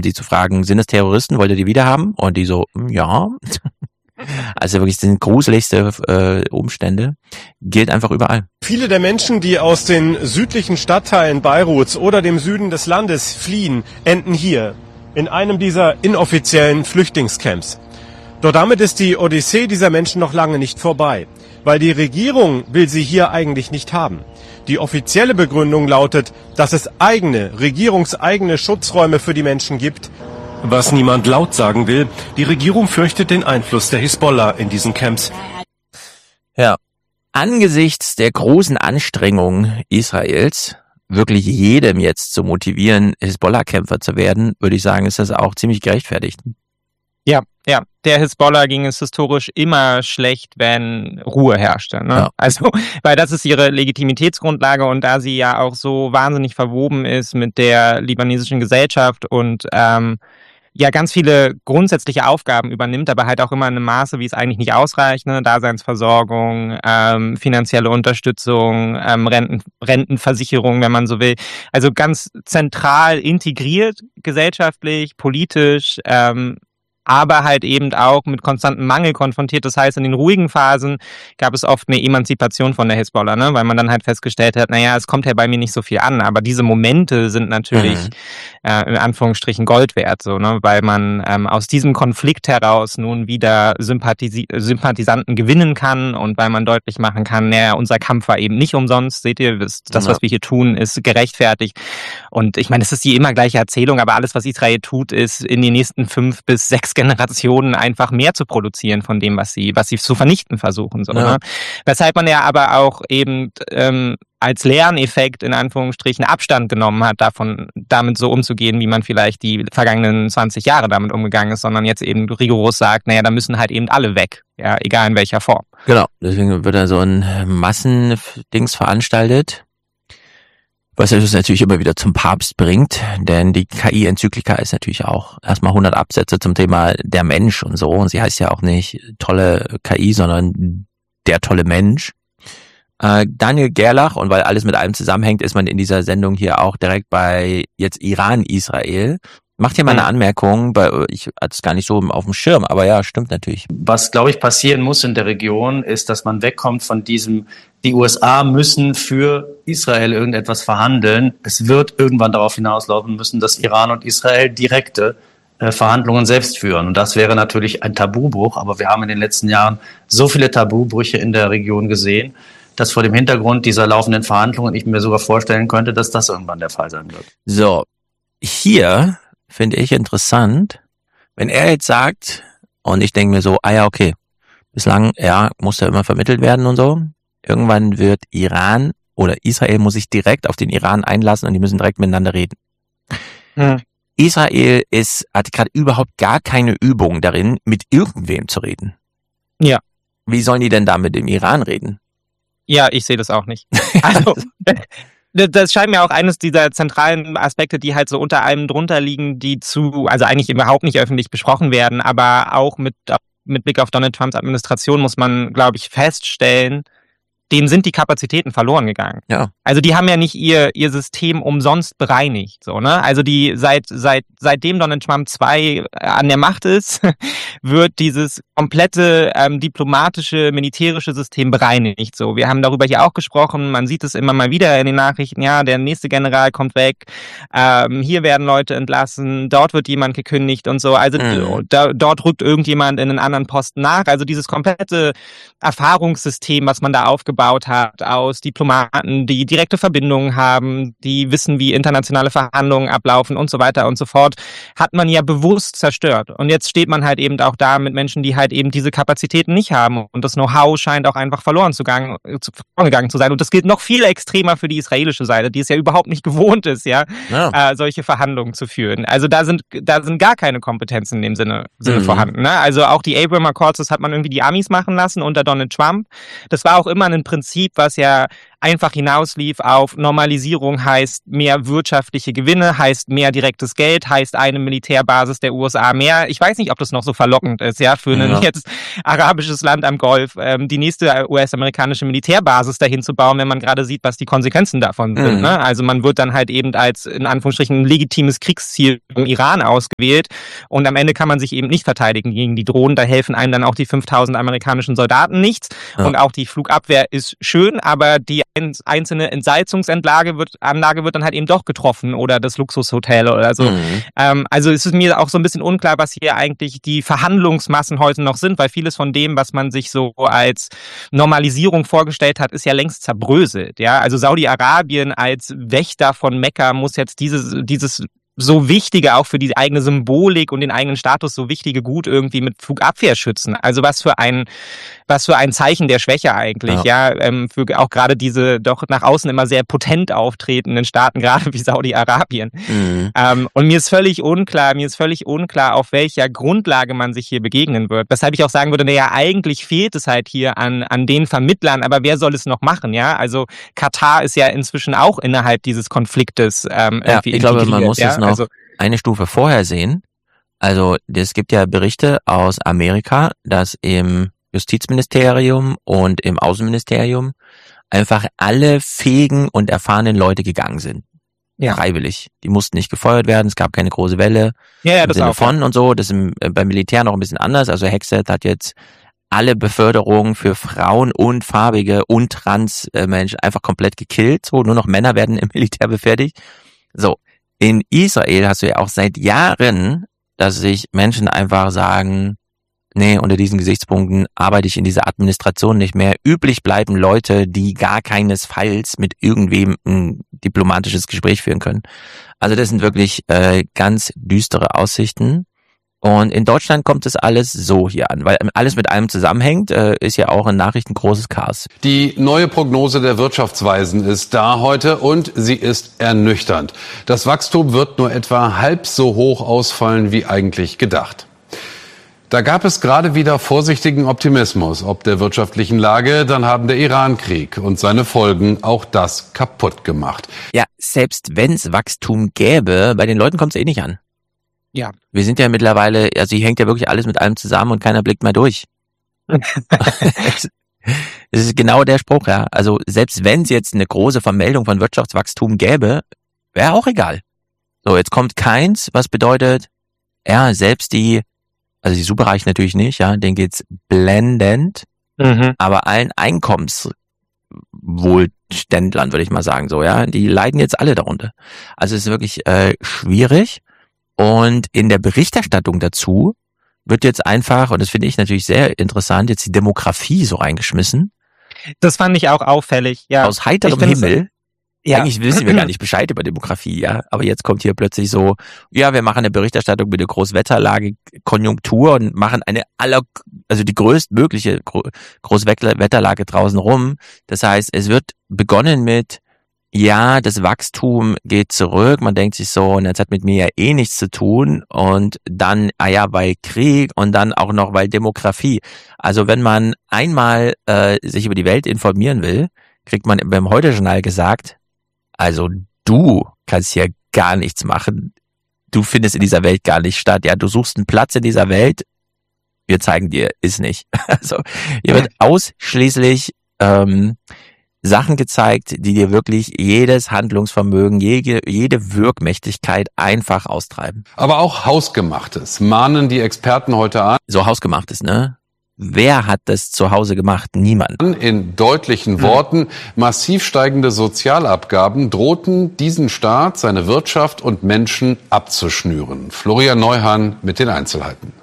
sie zu fragen, sind es Terroristen, wollt ihr die wieder haben? Und die so, ja. Also wirklich sind gruseligste Umstände. Gilt einfach überall. Viele der Menschen, die aus den südlichen Stadtteilen Beiruts oder dem Süden des Landes fliehen, enden hier, in einem dieser inoffiziellen Flüchtlingscamps. Doch damit ist die Odyssee dieser Menschen noch lange nicht vorbei, weil die Regierung will sie hier eigentlich nicht haben. Die offizielle Begründung lautet, dass es regierungseigene Schutzräume für die Menschen gibt. Was niemand laut sagen will, die Regierung fürchtet den Einfluss der Hisbollah in diesen Camps. Ja. Angesichts der großen Anstrengungen Israels, wirklich jedem jetzt zu motivieren, Hisbollah-Kämpfer zu werden, würde ich sagen, ist das auch ziemlich gerechtfertigt. Ja, der Hisbollah ging es historisch immer schlecht, wenn Ruhe herrschte. Ne? Ja. Also, weil das ist ihre Legitimitätsgrundlage und da sie ja auch so wahnsinnig verwoben ist mit der libanesischen Gesellschaft und ja ganz viele grundsätzliche Aufgaben übernimmt, aber halt auch immer in einem Maße, wie es eigentlich nicht ausreicht, ne? Daseinsversorgung, finanzielle Unterstützung, Rentenversicherung, wenn man so will. Also ganz zentral integriert, gesellschaftlich, politisch, aber halt eben auch mit konstantem Mangel konfrontiert. Das heißt, in den ruhigen Phasen gab es oft eine Emanzipation von der Hisbollah, ne? Weil man dann halt festgestellt hat, naja, es kommt ja bei mir nicht so viel an, aber diese Momente sind natürlich in Anführungsstrichen Gold wert, so, ne? Weil man aus diesem Konflikt heraus nun wieder Sympathisanten gewinnen kann und weil man deutlich machen kann, naja, unser Kampf war eben nicht umsonst, seht ihr, das, was wir hier tun, ist gerechtfertigt. Und ich meine, es ist die immer gleiche Erzählung, aber alles, was Israel tut, ist in den nächsten 5 bis 6 Generationen einfach mehr zu produzieren von dem, was sie zu vernichten versuchen. So, ne? Weshalb man ja aber auch eben als Lerneffekt in Anführungsstrichen Abstand genommen hat, damit so umzugehen, wie man vielleicht die vergangenen 20 Jahre damit umgegangen ist, sondern jetzt eben rigoros sagt, naja, da müssen halt eben alle weg, ja, egal in welcher Form. Genau, deswegen wird da so ein Massendings veranstaltet, was uns natürlich immer wieder zum Papst bringt, denn die KI-Enzyklika ist natürlich auch erstmal 100 Absätze zum Thema der Mensch und so, und sie heißt ja auch nicht tolle KI, sondern der tolle Mensch. Daniel Gerlach, und weil alles mit allem zusammenhängt, ist man in dieser Sendung hier auch direkt bei jetzt Iran-Israel. Macht hier mal eine Anmerkung, weil ich hatte es gar nicht so auf dem Schirm, aber ja, stimmt natürlich. Was, glaube ich, passieren muss in der Region, ist, dass man wegkommt von diesem, die USA müssen für Israel irgendetwas verhandeln. Es wird irgendwann darauf hinauslaufen müssen, dass Iran und Israel direkte Verhandlungen selbst führen. Und das wäre natürlich ein Tabubruch, aber wir haben in den letzten Jahren so viele Tabubrüche in der Region gesehen, dass vor dem Hintergrund dieser laufenden Verhandlungen ich mir sogar vorstellen könnte, dass das irgendwann der Fall sein wird. So, hier finde ich interessant, wenn er jetzt sagt, und ich denke mir so, ja, okay, bislang, ja, muss ja immer vermittelt werden und so, irgendwann wird Iran oder Israel muss sich direkt auf den Iran einlassen und die müssen direkt miteinander reden. Israel hat gerade überhaupt gar keine Übung darin, mit irgendwem zu reden. Ja. Wie sollen die denn da mit dem Iran reden? Ja, ich sehe das auch nicht. Also, das scheint mir auch eines dieser zentralen Aspekte, die halt so unter allem drunter liegen, also eigentlich überhaupt nicht öffentlich besprochen werden, aber auch mit Blick auf Donald Trumps Administration muss man, glaube ich, feststellen, denen sind die Kapazitäten verloren gegangen. Ja. Also die haben ja nicht ihr System umsonst bereinigt, so, ne? Also seitdem Donald Trump 2 an der Macht ist, wird dieses komplette diplomatische, militärische System bereinigt, so. Wir haben darüber hier auch gesprochen, man sieht es immer mal wieder in den Nachrichten, ja, der nächste General kommt weg, hier werden Leute entlassen, dort wird jemand gekündigt und so. Also dort rückt irgendjemand in einen anderen Posten nach. Also dieses komplette Erfahrungssystem, was man da aufgebaut hat, aus Diplomaten, die direkte Verbindungen haben, die wissen, wie internationale Verhandlungen ablaufen und so weiter und so fort, hat man ja bewusst zerstört. Und jetzt steht man halt eben auch da mit Menschen, die halt eben diese Kapazitäten nicht haben. Und das Know-how scheint auch einfach verloren gegangen zu sein. Und das gilt noch viel extremer für die israelische Seite, die es ja überhaupt nicht gewohnt ist, solche Verhandlungen zu führen. Also da sind gar keine Kompetenzen in dem Sinne vorhanden. Ne? Also auch die Abraham Accords, das hat man irgendwie die Amis machen lassen unter Donald Trump. Das war auch immer ein Prinzip, was ja einfach hinauslief auf Normalisierung heißt mehr wirtschaftliche Gewinne, heißt mehr direktes Geld, heißt eine Militärbasis der USA mehr. Ich weiß nicht, ob das noch so verlockend ist, ja, für ein jetzt arabisches Land am Golf, die nächste US-amerikanische Militärbasis dahin zu bauen, wenn man gerade sieht, was die Konsequenzen davon sind. Ne? Also man wird dann halt eben als in Anführungsstrichen ein legitimes Kriegsziel im Iran ausgewählt und am Ende kann man sich eben nicht verteidigen gegen die Drohnen. Da helfen einem dann auch die 5000 amerikanischen Soldaten nichts und auch die Flugabwehr ist schön, aber die einzelne Entsalzungsanlage wird dann halt eben doch getroffen oder das Luxushotel oder so. Also es ist mir auch so ein bisschen unklar, was hier eigentlich die Verhandlungsmassen heute noch sind, weil vieles von dem, was man sich so als Normalisierung vorgestellt hat, ist ja längst zerbröselt. Ja, also Saudi-Arabien als Wächter von Mekka muss jetzt dieses so wichtige, auch für die eigene Symbolik und den eigenen Status so wichtige Gut irgendwie mit Flugabwehr schützen. Also was für ein Zeichen der Schwäche eigentlich, für auch gerade diese doch nach außen immer sehr potent auftretenden Staaten, gerade wie Saudi-Arabien. Und mir ist völlig unklar, auf welcher Grundlage man sich hier begegnen wird. Weshalb ich auch sagen würde, naja, eigentlich fehlt es halt hier an den Vermittlern, aber wer soll es noch machen, ja? Also Katar ist ja inzwischen auch innerhalb dieses Konfliktes irgendwie ich glaube, man muss es noch eine Stufe vorher sehen. Also es gibt ja Berichte aus Amerika, dass im Justizministerium und im Außenministerium einfach alle fähigen und erfahrenen Leute gegangen sind. Ja. Freiwillig. Die mussten nicht gefeuert werden, es gab keine große Welle. Ja, das auch. Und so. Das ist beim Militär noch ein bisschen anders. Also Hegseth hat jetzt alle Beförderungen für Frauen und Farbige und Trans-Menschen einfach komplett gekillt. So, nur noch Männer werden im Militär befähigt. So. In Israel hast du ja auch seit Jahren, dass sich Menschen einfach sagen, nee, unter diesen Gesichtspunkten arbeite ich in dieser Administration nicht mehr. Üblich bleiben Leute, die gar keinesfalls mit irgendwem ein diplomatisches Gespräch führen können. Also das sind wirklich ganz düstere Aussichten. Und in Deutschland kommt es alles so hier an, weil alles mit allem zusammenhängt, ist ja auch in Nachrichten großes Chaos. Die neue Prognose der Wirtschaftsweisen ist da heute und sie ist ernüchternd. Das Wachstum wird nur etwa halb so hoch ausfallen wie eigentlich gedacht. Da gab es gerade wieder vorsichtigen Optimismus ob der wirtschaftlichen Lage, dann haben der Iran-Krieg und seine Folgen auch das kaputt gemacht. Ja, selbst wenn es Wachstum gäbe, bei den Leuten kommt es eh nicht an. Ja. Wir sind ja mittlerweile, also hier hängt ja wirklich alles mit allem zusammen und keiner blickt mal durch. Es ist genau der Spruch, ja. Also selbst wenn es jetzt eine große Vermeldung von Wirtschaftswachstum gäbe, wäre auch egal. So, jetzt kommt keins, was bedeutet, ja, selbst die Superreichen natürlich nicht, ja, denen geht's blendend, aber allen Einkommenswohlständlern, würde ich mal sagen, so, ja, die leiden jetzt alle darunter. Also es ist wirklich schwierig. Und in der Berichterstattung dazu wird jetzt einfach, und das finde ich natürlich sehr interessant, jetzt die Demografie so reingeschmissen. Das fand ich auch auffällig, ja. Aus heiterem Himmel. Ja. Eigentlich wissen wir gar nicht Bescheid über Demografie, ja. Aber jetzt kommt hier plötzlich so, ja, wir machen eine Berichterstattung mit der Großwetterlage, Konjunktur und machen die größtmögliche Großwetterlage draußen rum. Das heißt, es wird begonnen mit, ja, das Wachstum geht zurück, man denkt sich so, und das hat mit mir ja eh nichts zu tun und dann, weil Krieg und dann auch noch, weil Demografie. Also wenn man einmal sich über die Welt informieren will, kriegt man beim Heute-Journal gesagt, also du kannst hier gar nichts machen, du findest in dieser Welt gar nicht statt, ja, du suchst einen Platz in dieser Welt, wir zeigen dir, ist nicht. Also hier wird ausschließlich Sachen gezeigt, die dir wirklich jedes Handlungsvermögen, jede Wirkmächtigkeit einfach austreiben. Aber auch Hausgemachtes mahnen die Experten heute an. So Hausgemachtes, ne? Wer hat das zu Hause gemacht? Niemand. In deutlichen Worten, massiv steigende Sozialabgaben drohten diesen Staat, seine Wirtschaft und Menschen abzuschnüren. Florian Neuhan mit den Einzelheiten.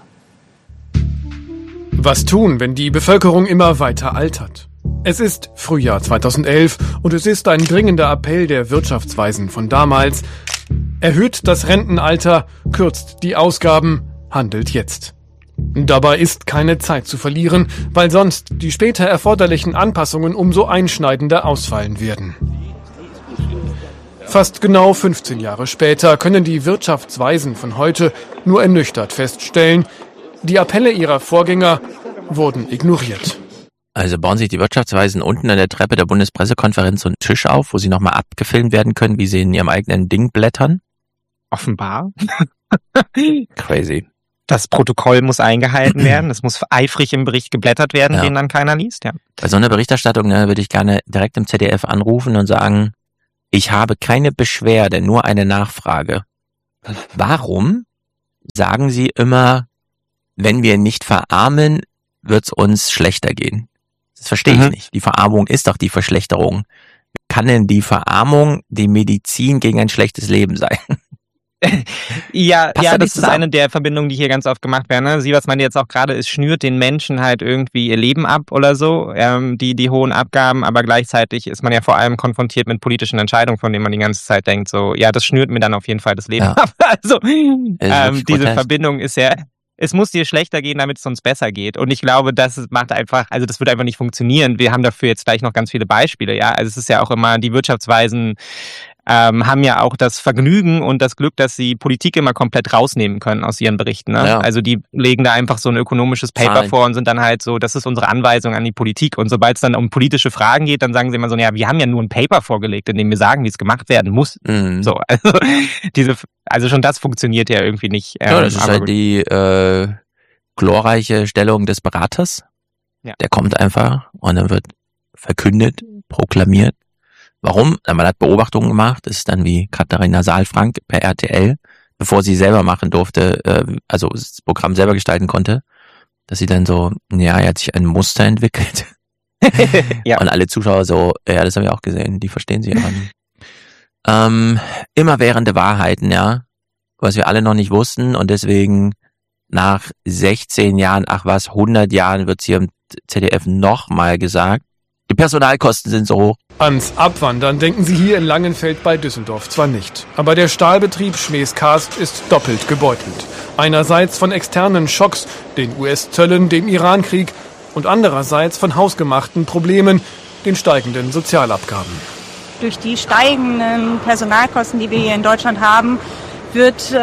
Was tun, wenn die Bevölkerung immer weiter altert? Es ist Frühjahr 2011 und es ist ein dringender Appell der Wirtschaftsweisen von damals. Erhöht das Rentenalter, kürzt die Ausgaben, handelt jetzt. Dabei ist keine Zeit zu verlieren, weil sonst die später erforderlichen Anpassungen umso einschneidender ausfallen werden. Fast genau 15 Jahre später können die Wirtschaftsweisen von heute nur ernüchtert feststellen, die Appelle ihrer Vorgänger wurden ignoriert. Also bauen sich die Wirtschaftsweisen unten an der Treppe der Bundespressekonferenz so einen Tisch auf, wo sie nochmal abgefilmt werden können, wie sie in ihrem eigenen Ding blättern? Offenbar. Crazy. Das Protokoll muss eingehalten werden. Es muss eifrig im Bericht geblättert werden, Ja. den dann keiner liest. Ja. Bei so einer Berichterstattung würde ich gerne direkt im ZDF anrufen und sagen, ich habe keine Beschwerde, nur eine Nachfrage. Warum sagen Sie immer, wenn wir nicht verarmen, wird's uns schlechter gehen? Das verstehe ich nicht. Die Verarmung ist doch die Verschlechterung. Kann denn die Verarmung die Medizin gegen ein schlechtes Leben sein? Ja, Passt ja, da nicht das ist zusammen? eine der Verbindungen, die hier ganz oft gemacht werden. Ne? Sie, was man jetzt auch gerade ist, schnürt den Menschen halt irgendwie ihr Leben ab oder so, die hohen Abgaben, aber gleichzeitig ist man ja vor allem konfrontiert mit politischen Entscheidungen, von denen man die ganze Zeit denkt, so, ja, das schnürt mir dann auf jeden Fall das Leben Ja. ab. Also, wirklich diese grotesk. Verbindung ist ja, es muss dir schlechter gehen, damit es uns besser geht. Und ich glaube, das macht einfach, also das wird einfach nicht funktionieren. Wir haben dafür jetzt gleich noch ganz viele Beispiele, ja. Also es ist ja auch immer, die Wirtschaftsweisen haben ja auch das Vergnügen und das Glück, dass sie Politik immer komplett rausnehmen können aus ihren Berichten. Ne? Ja. Also die legen da einfach so ein ökonomisches Paper Zahlen. vor und sind dann halt so, das ist unsere Anweisung an die Politik. Und sobald es dann um politische Fragen geht, dann sagen sie immer so, ja, wir haben ja nur ein Paper vorgelegt, in dem wir sagen, wie es gemacht werden muss. Mhm. So, also schon das funktioniert ja irgendwie nicht. Ja, das ist aber halt gut. die glorreiche Stellung des Beraters. Ja. Der kommt einfach und dann wird verkündet, proklamiert. Warum? Man hat Beobachtungen gemacht, das ist dann wie Katharina Saalfrank per RTL, bevor sie selber machen durfte, also das Programm selber gestalten konnte, dass sie dann so, ja, er hat sich ein Muster entwickelt. Ja. Und alle Zuschauer so, ja, das haben wir auch gesehen, die verstehen sie aber nicht. Immerwährende Wahrheiten, ja, was wir alle noch nicht wussten und deswegen nach 16 Jahren, 100 Jahren wird's hier im ZDF nochmal gesagt, die Personalkosten sind so hoch. Ans Abwandern denken Sie hier in Langenfeld bei Düsseldorf zwar nicht, aber der Stahlbetrieb Schmees-Karst ist doppelt gebeutelt. Einerseits von externen Schocks, den US-Zöllen, dem Irankrieg und andererseits von hausgemachten Problemen, den steigenden Sozialabgaben. Durch die steigenden Personalkosten, die wir hier in Deutschland haben, es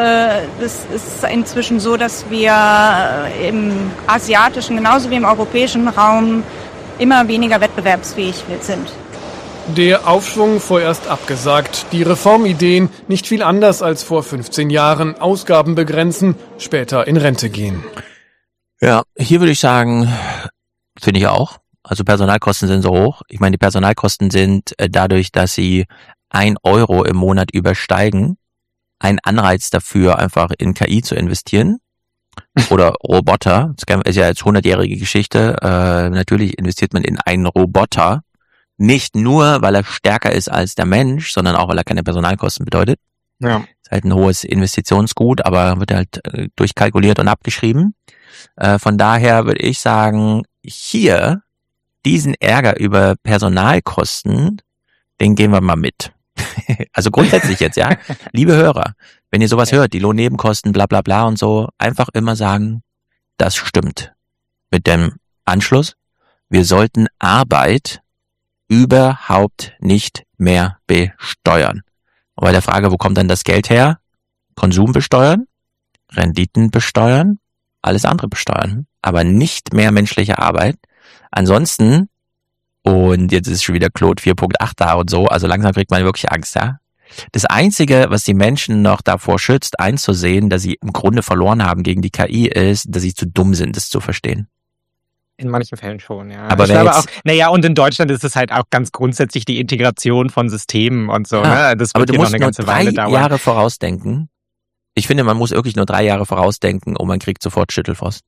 ist inzwischen so, dass wir im asiatischen genauso wie im europäischen Raum immer weniger wettbewerbsfähig sind. Der Aufschwung vorerst abgesagt, die Reformideen nicht viel anders als vor 15 Jahren, Ausgaben begrenzen, später in Rente gehen. Ja, hier würde ich sagen, finde ich auch. Also Personalkosten sind so hoch. Ich meine, die Personalkosten sind dadurch, dass sie 1 Euro im Monat übersteigen, ein Anreiz dafür, einfach in KI zu investieren. Oder Roboter. Das ist ja jetzt 100-jährige Geschichte. Natürlich investiert man in einen Roboter. Nicht nur, weil er stärker ist als der Mensch, sondern auch, weil er keine Personalkosten bedeutet. Ja. Ist halt ein hohes Investitionsgut, aber wird halt durchkalkuliert und abgeschrieben. Von daher würde ich sagen, hier diesen Ärger über Personalkosten, den gehen wir mal mit. Also grundsätzlich jetzt, ja. Liebe Hörer, wenn ihr sowas hört, die Lohnnebenkosten, bla bla bla und so, einfach immer sagen, das stimmt. Mit dem Anschluss, wir sollten Arbeit überhaupt nicht mehr besteuern. Und bei der Frage, wo kommt dann das Geld her? Konsum besteuern, Renditen besteuern, alles andere besteuern, aber nicht mehr menschliche Arbeit. Ansonsten, und jetzt ist schon wieder Claude 4.8 da und so, also langsam kriegt man wirklich Angst, ja. Das Einzige, was die Menschen noch davor schützt, einzusehen, dass sie im Grunde verloren haben gegen die KI, ist, dass sie zu dumm sind, das zu verstehen. In manchen Fällen schon, ja. Aber ich wer glaube jetzt- auch, naja, und in Deutschland ist es halt auch ganz grundsätzlich die Integration von Systemen und so, Ja, ne? Das aber wird du hier noch musst eine nur ganze 3 Weile dauern. Jahre vorausdenken. Ich finde, man muss wirklich nur 3 Jahre vorausdenken und man kriegt sofort Schüttelfrost.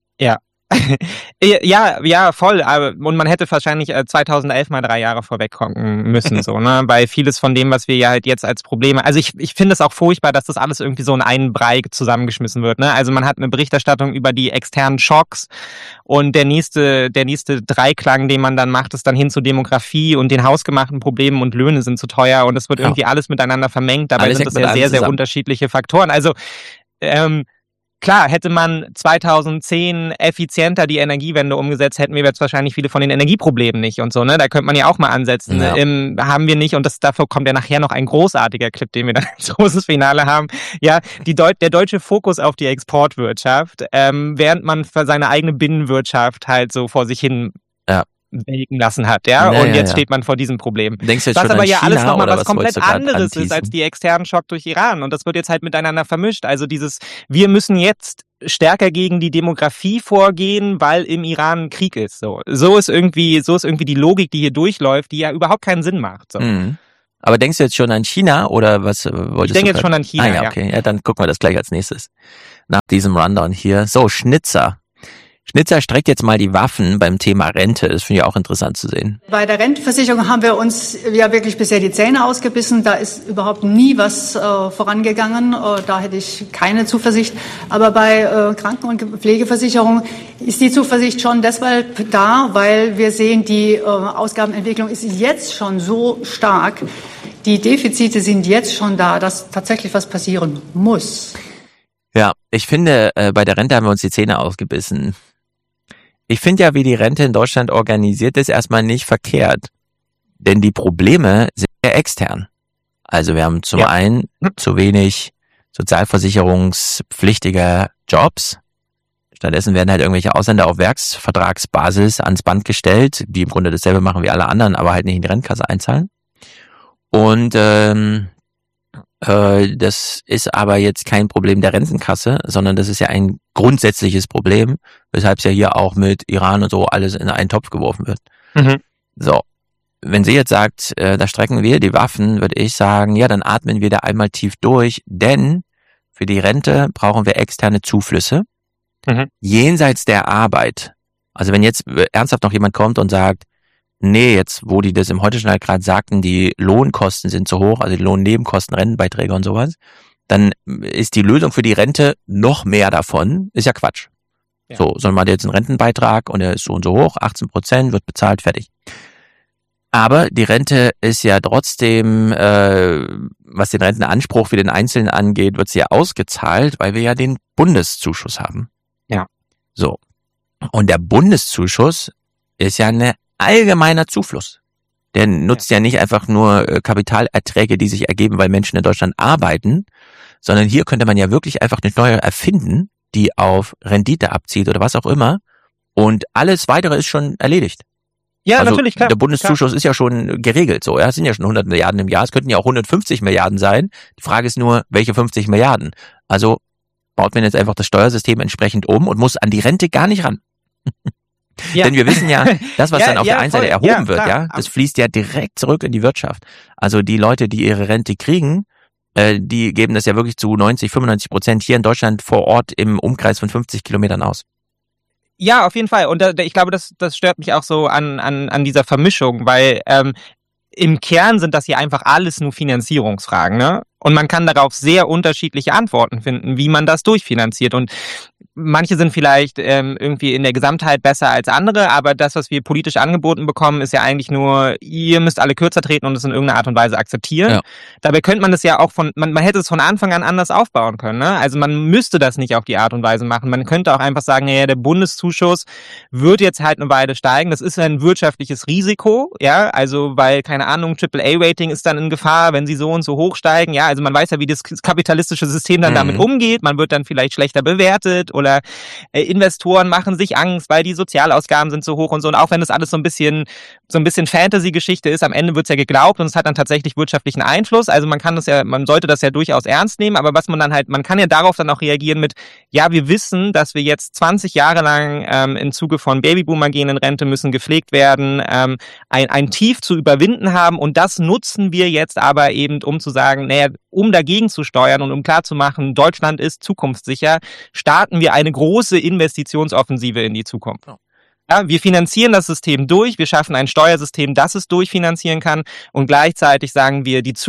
Ja, voll. Und man hätte wahrscheinlich 2011 mal 3 Jahre vorwegkommen müssen, so, ne? Weil vieles von dem, was wir ja halt jetzt als Probleme, also ich finde es auch furchtbar, dass das alles irgendwie so in einen Brei zusammengeschmissen wird, ne? Also man hat eine Berichterstattung über die externen Schocks und der nächste Dreiklang, den man dann macht, ist dann hin zur Demografie und den hausgemachten Problemen und Löhne sind zu teuer und es wird Ja. irgendwie alles miteinander vermengt. Dabei Alles sind hängt das mit ja allem sehr, sehr zusammen. unterschiedliche Faktoren. Also, klar, hätte man 2010 effizienter die Energiewende umgesetzt, hätten wir jetzt wahrscheinlich viele von den Energieproblemen nicht und so, ne? Da könnte man ja auch mal ansetzen. Ja. Haben wir nicht, und dafür kommt ja nachher noch ein großartiger Clip, den wir dann als großes Finale haben. Ja, der deutsche Fokus auf die Exportwirtschaft, während man für seine eigene Binnenwirtschaft halt so vor sich hin welken lassen hat, und jetzt steht man vor diesem Problem. Denkst du jetzt was schon aber an ja China, alles nochmal oder was komplett anderes ist als die externen Schock durch Iran, und das wird jetzt halt miteinander vermischt. Also wir müssen jetzt stärker gegen die Demografie vorgehen, weil im Iran ein Krieg ist. So ist irgendwie die Logik, die hier durchläuft, die ja überhaupt keinen Sinn macht. So. Mhm. Aber denkst du jetzt schon an China oder was wolltest du? Ich denke jetzt schon an China. Ja, okay. Ja, dann gucken wir das gleich als nächstes. Nach diesem Rundown hier. So, Schnitzer. Schnitzer streckt jetzt mal die Waffen beim Thema Rente. Das finde ich auch interessant zu sehen. Bei der Rentenversicherung haben wir uns ja wirklich bisher die Zähne ausgebissen. Da ist überhaupt nie was vorangegangen. Da hätte ich keine Zuversicht. Aber bei Kranken- und Pflegeversicherung ist die Zuversicht schon deshalb da, weil wir sehen, die Ausgabenentwicklung ist jetzt schon so stark. Die Defizite sind jetzt schon da, dass tatsächlich was passieren muss. Ja, ich finde, bei der Rente haben wir uns die Zähne ausgebissen. Ich finde ja, wie die Rente in Deutschland organisiert ist, erstmal nicht verkehrt. Denn die Probleme sind ja extern. Also wir haben zum einen zu wenig sozialversicherungspflichtiger Jobs. Stattdessen werden halt irgendwelche Ausländer auf Werksvertragsbasis ans Band gestellt, die im Grunde dasselbe machen wie alle anderen, aber halt nicht in die Rentenkasse einzahlen. Und das ist aber jetzt kein Problem der Rentenkasse, sondern das ist ja ein grundsätzliches Problem, weshalb es ja hier auch mit Iran und so alles in einen Topf geworfen wird. Mhm. So, wenn sie jetzt sagt, da strecken wir die Waffen, würde ich sagen, ja, dann atmen wir da einmal tief durch, denn für die Rente brauchen wir externe Zuflüsse jenseits der Arbeit. Also wenn jetzt ernsthaft noch jemand kommt und sagt, nee, jetzt, wo die das im Heute-Journal gerade sagten, die Lohnkosten sind zu hoch, also die Lohnnebenkosten, Rentenbeiträge und sowas, dann ist die Lösung für die Rente noch mehr davon, ist ja Quatsch. Ja. So, sondern man hat jetzt einen Rentenbeitrag und der ist so und so hoch, 18%, wird bezahlt, fertig. Aber die Rente ist ja trotzdem, was den Rentenanspruch für den Einzelnen angeht, wird sie ja ausgezahlt, weil wir ja den Bundeszuschuss haben. Ja. So. Und der Bundeszuschuss ist ja eine allgemeiner Zufluss. Der nutzt ja nicht einfach nur Kapitalerträge, die sich ergeben, weil Menschen in Deutschland arbeiten, sondern hier könnte man ja wirklich einfach eine neue erfinden, die auf Rendite abzieht oder was auch immer, und alles weitere ist schon erledigt. Ja, also natürlich, klar. Der Bundeszuschuss ist ja schon geregelt, so, ja, es sind ja schon 100 Milliarden im Jahr, es könnten ja auch 150 Milliarden sein. Die Frage ist nur, welche 50 Milliarden? Also baut man jetzt einfach das Steuersystem entsprechend um und muss an die Rente gar nicht ran. Ja. Denn wir wissen ja, das, was dann auf der einen Seite erhoben wird, das fließt ja direkt zurück in die Wirtschaft. Also die Leute, die ihre Rente kriegen, die geben das ja wirklich zu 90-95% hier in Deutschland vor Ort im Umkreis von 50 Kilometern aus. Ja, auf jeden Fall. Und ich glaube, das stört mich auch so an dieser Vermischung, weil im Kern sind das hier einfach alles nur Finanzierungsfragen, ne? Und man kann darauf sehr unterschiedliche Antworten finden, wie man das durchfinanziert. Und manche sind vielleicht irgendwie in der Gesamtheit besser als andere, aber das, was wir politisch angeboten bekommen, ist ja eigentlich nur, ihr müsst alle kürzer treten und es in irgendeiner Art und Weise akzeptieren. Ja. Dabei könnte man das ja auch man hätte es von Anfang an anders aufbauen können, ne? Also man müsste das nicht auf die Art und Weise machen. Man könnte auch einfach sagen, ja, der Bundeszuschuss wird jetzt halt eine Weile steigen. Das ist ein wirtschaftliches Risiko, ja, also weil, keine Ahnung, AAA-Rating ist dann in Gefahr, wenn sie so und so hoch steigen, ja, also man weiß ja, wie das kapitalistische System dann damit umgeht. Man wird dann vielleicht schlechter bewertet oder Investoren machen sich Angst, weil die Sozialausgaben sind so hoch und so. Und auch wenn das alles so ein bisschen Fantasy-Geschichte ist, am Ende wird's ja geglaubt und es hat dann tatsächlich wirtschaftlichen Einfluss. Also man sollte das ja durchaus ernst nehmen, aber was man kann ja darauf dann auch reagieren mit, ja, wir wissen, dass wir jetzt 20 Jahre lang im Zuge von Babyboomer gehen in Rente müssen gepflegt werden, ein Tief zu überwinden haben, und das nutzen wir jetzt aber eben, um zu sagen, naja, um dagegen zu steuern und um klarzumachen, Deutschland ist zukunftssicher, starten wir eine große Investitionsoffensive in die Zukunft. Ja, wir finanzieren das System durch, wir schaffen ein Steuersystem, das es durchfinanzieren kann, und gleichzeitig sagen wir, die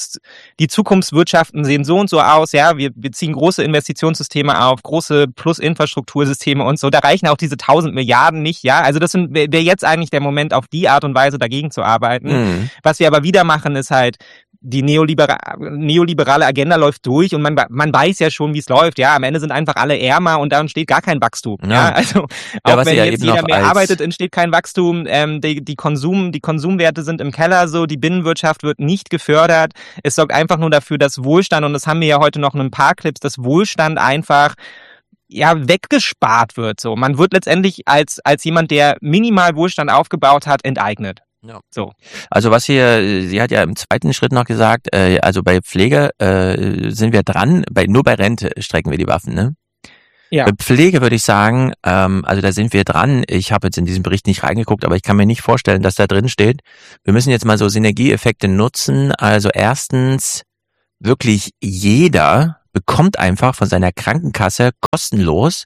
Zukunftswirtschaften sehen so und so aus, ja, wir ziehen große Investitionssysteme auf, große Plus-Infrastruktursysteme und so, da reichen auch diese 1000 Milliarden nicht, ja, also das wäre jetzt eigentlich der Moment, auf die Art und Weise dagegen zu arbeiten. Was wir aber wieder machen, ist halt, die neoliberale Agenda läuft durch und man weiß ja schon, wie es läuft. Ja, am Ende sind einfach alle ärmer und da entsteht gar kein Wachstum. Ja, also auch wenn jetzt jeder mehr arbeitet, entsteht kein Wachstum. Die Konsumwerte sind im Keller, so, die Binnenwirtschaft wird nicht gefördert. Es sorgt einfach nur dafür, dass Wohlstand, und das haben wir ja heute noch in ein paar Clips, dass Wohlstand einfach weggespart wird. So, man wird letztendlich als jemand, der minimal Wohlstand aufgebaut hat, enteignet. Ja. So. Also sie hat ja im zweiten Schritt noch gesagt, also bei Pflege sind wir dran, nur bei Rente strecken wir die Waffen, ne? Ja. Bei Pflege würde ich sagen, also da sind wir dran. Ich habe jetzt in diesen Bericht nicht reingeguckt, aber ich kann mir nicht vorstellen, dass da drin steht, wir müssen jetzt mal so Synergieeffekte nutzen. Also erstens, wirklich jeder bekommt einfach von seiner Krankenkasse kostenlos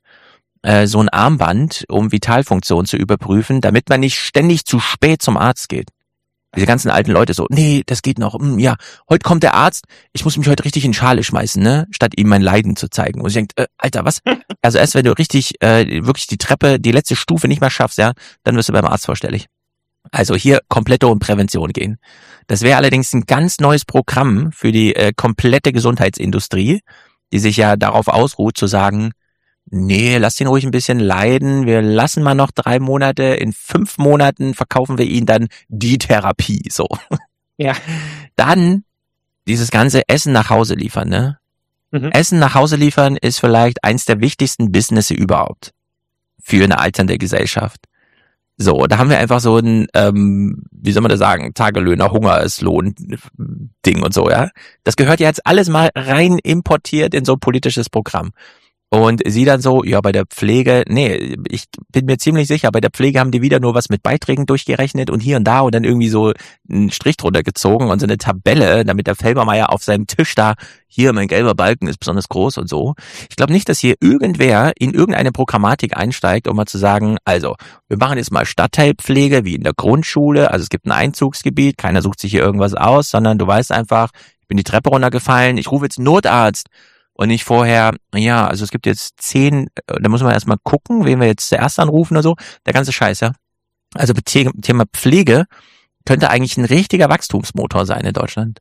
so ein Armband, um Vitalfunktion zu überprüfen, damit man nicht ständig zu spät zum Arzt geht. Diese ganzen alten Leute so, nee, das geht noch, ja, heute kommt der Arzt, ich muss mich heute richtig in Schale schmeißen, ne, statt ihm mein Leiden zu zeigen. Und ich denke, Alter, was? Also erst wenn du richtig, wirklich die Treppe, die letzte Stufe nicht mehr schaffst, ja, dann wirst du beim Arzt vorstellig. Also hier komplette um Prävention gehen. Das wäre allerdings ein ganz neues Programm für die komplette Gesundheitsindustrie, die sich ja darauf ausruht zu sagen, nee, lass ihn ruhig ein bisschen leiden. Wir lassen mal noch 3 Monate. In 5 Monaten verkaufen wir ihn dann die Therapie, so. Ja. Dann dieses ganze Essen nach Hause liefern, ne? Essen nach Hause liefern ist vielleicht eins der wichtigsten Businesses überhaupt für eine alternde Gesellschaft. So, da haben wir einfach so ein, wie soll man das sagen, Tagelöhner, Hungerslohn-Ding und so, ja. Das gehört ja jetzt alles mal rein importiert in so ein politisches Programm. Und sie dann so, ja, bei der Pflege, nee, ich bin mir ziemlich sicher, bei der Pflege haben die wieder nur was mit Beiträgen durchgerechnet und hier und da und dann irgendwie so einen Strich drunter gezogen und so eine Tabelle, damit der Felbermeier auf seinem Tisch da, hier, mein gelber Balken ist besonders groß und so. Ich glaube nicht, dass hier irgendwer in irgendeine Programmatik einsteigt, um mal zu sagen, also, wir machen jetzt mal Stadtteilpflege, wie in der Grundschule, also es gibt ein Einzugsgebiet, keiner sucht sich hier irgendwas aus, sondern du weißt einfach, ich bin die Treppe runtergefallen, ich rufe jetzt Notarzt. Und nicht vorher, ja, also es gibt jetzt 10, da muss man erstmal gucken, wen wir jetzt zuerst anrufen oder so. Der ganze Scheiß, ja. Also Thema Pflege könnte eigentlich ein richtiger Wachstumsmotor sein in Deutschland.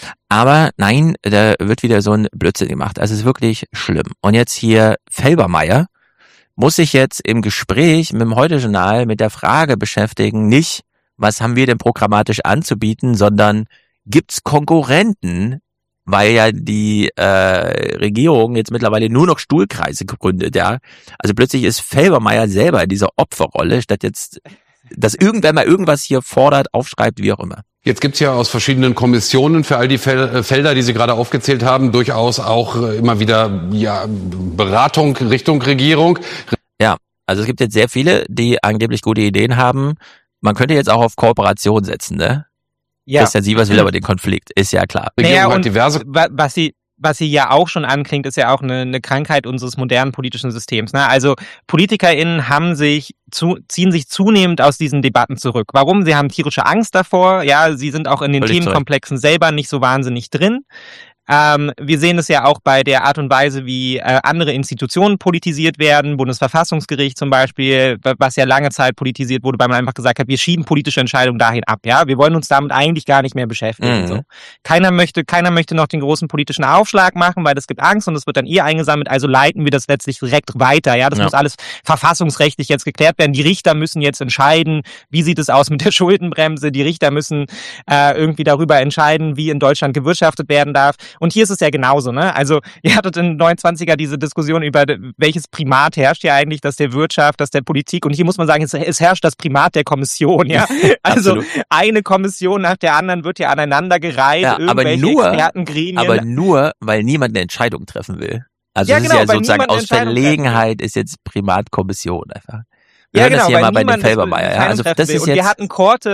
Aber nein, da wird wieder so ein Blödsinn gemacht. Also es ist wirklich schlimm. Und jetzt hier Felbermeier muss sich jetzt im Gespräch mit dem Heute-Journal mit der Frage beschäftigen, nicht, was haben wir denn programmatisch anzubieten, sondern gibt's Konkurrenten, weil ja die Regierung jetzt mittlerweile nur noch Stuhlkreise gründet, ja. Also plötzlich ist Felbermeier selber in dieser Opferrolle, statt jetzt, dass irgendwer mal irgendwas hier fordert, aufschreibt, wie auch immer. Jetzt gibt's ja aus verschiedenen Kommissionen für all die Felder, die Sie gerade aufgezählt haben, durchaus auch immer wieder Beratung Richtung Regierung. Ja, also es gibt jetzt sehr viele, die angeblich gute Ideen haben. Man könnte jetzt auch auf Kooperation setzen, ne? Ja. Christian Sievers will aber den Konflikt, ist ja klar. Naja, und was sie ja auch schon anklingt, ist ja auch eine Krankheit unseres modernen politischen Systems. Ne? Also PolitikerInnen ziehen sich zunehmend aus diesen Debatten zurück. Warum? Sie haben tierische Angst davor. Ja, sie sind auch in den Themenkomplexen selber nicht so wahnsinnig drin. Wir sehen es ja auch bei der Art und Weise, wie andere Institutionen politisiert werden, Bundesverfassungsgericht zum Beispiel, was ja lange Zeit politisiert wurde, weil man einfach gesagt hat, wir schieben politische Entscheidungen dahin ab. Ja, wir wollen uns damit eigentlich gar nicht mehr beschäftigen. So. Keiner möchte noch den großen politischen Aufschlag machen, weil das gibt Angst und es wird dann eingesammelt. Also leiten wir das letztlich direkt weiter. Ja, das muss alles verfassungsrechtlich jetzt geklärt werden. Die Richter müssen jetzt entscheiden, wie sieht es aus mit der Schuldenbremse. Die Richter müssen irgendwie darüber entscheiden, wie in Deutschland gewirtschaftet werden darf. Und hier ist es ja genauso, ne? Also ihr hattet in den 29er diese Diskussion über welches Primat herrscht ja eigentlich, das der Wirtschaft, das der Politik. Und hier muss man sagen, es herrscht das Primat der Kommission, ja? Also eine Kommission nach der anderen wird ja aneinandergereiht, irgendwelche Expertengremien. Aber nur, weil niemand eine Entscheidung treffen will. Also das ist ja sozusagen aus Verlegenheit ist jetzt Primatkommission einfach. Wir hören das hier mal bei den Felbermeier. Ja? Also das ist und wir hatten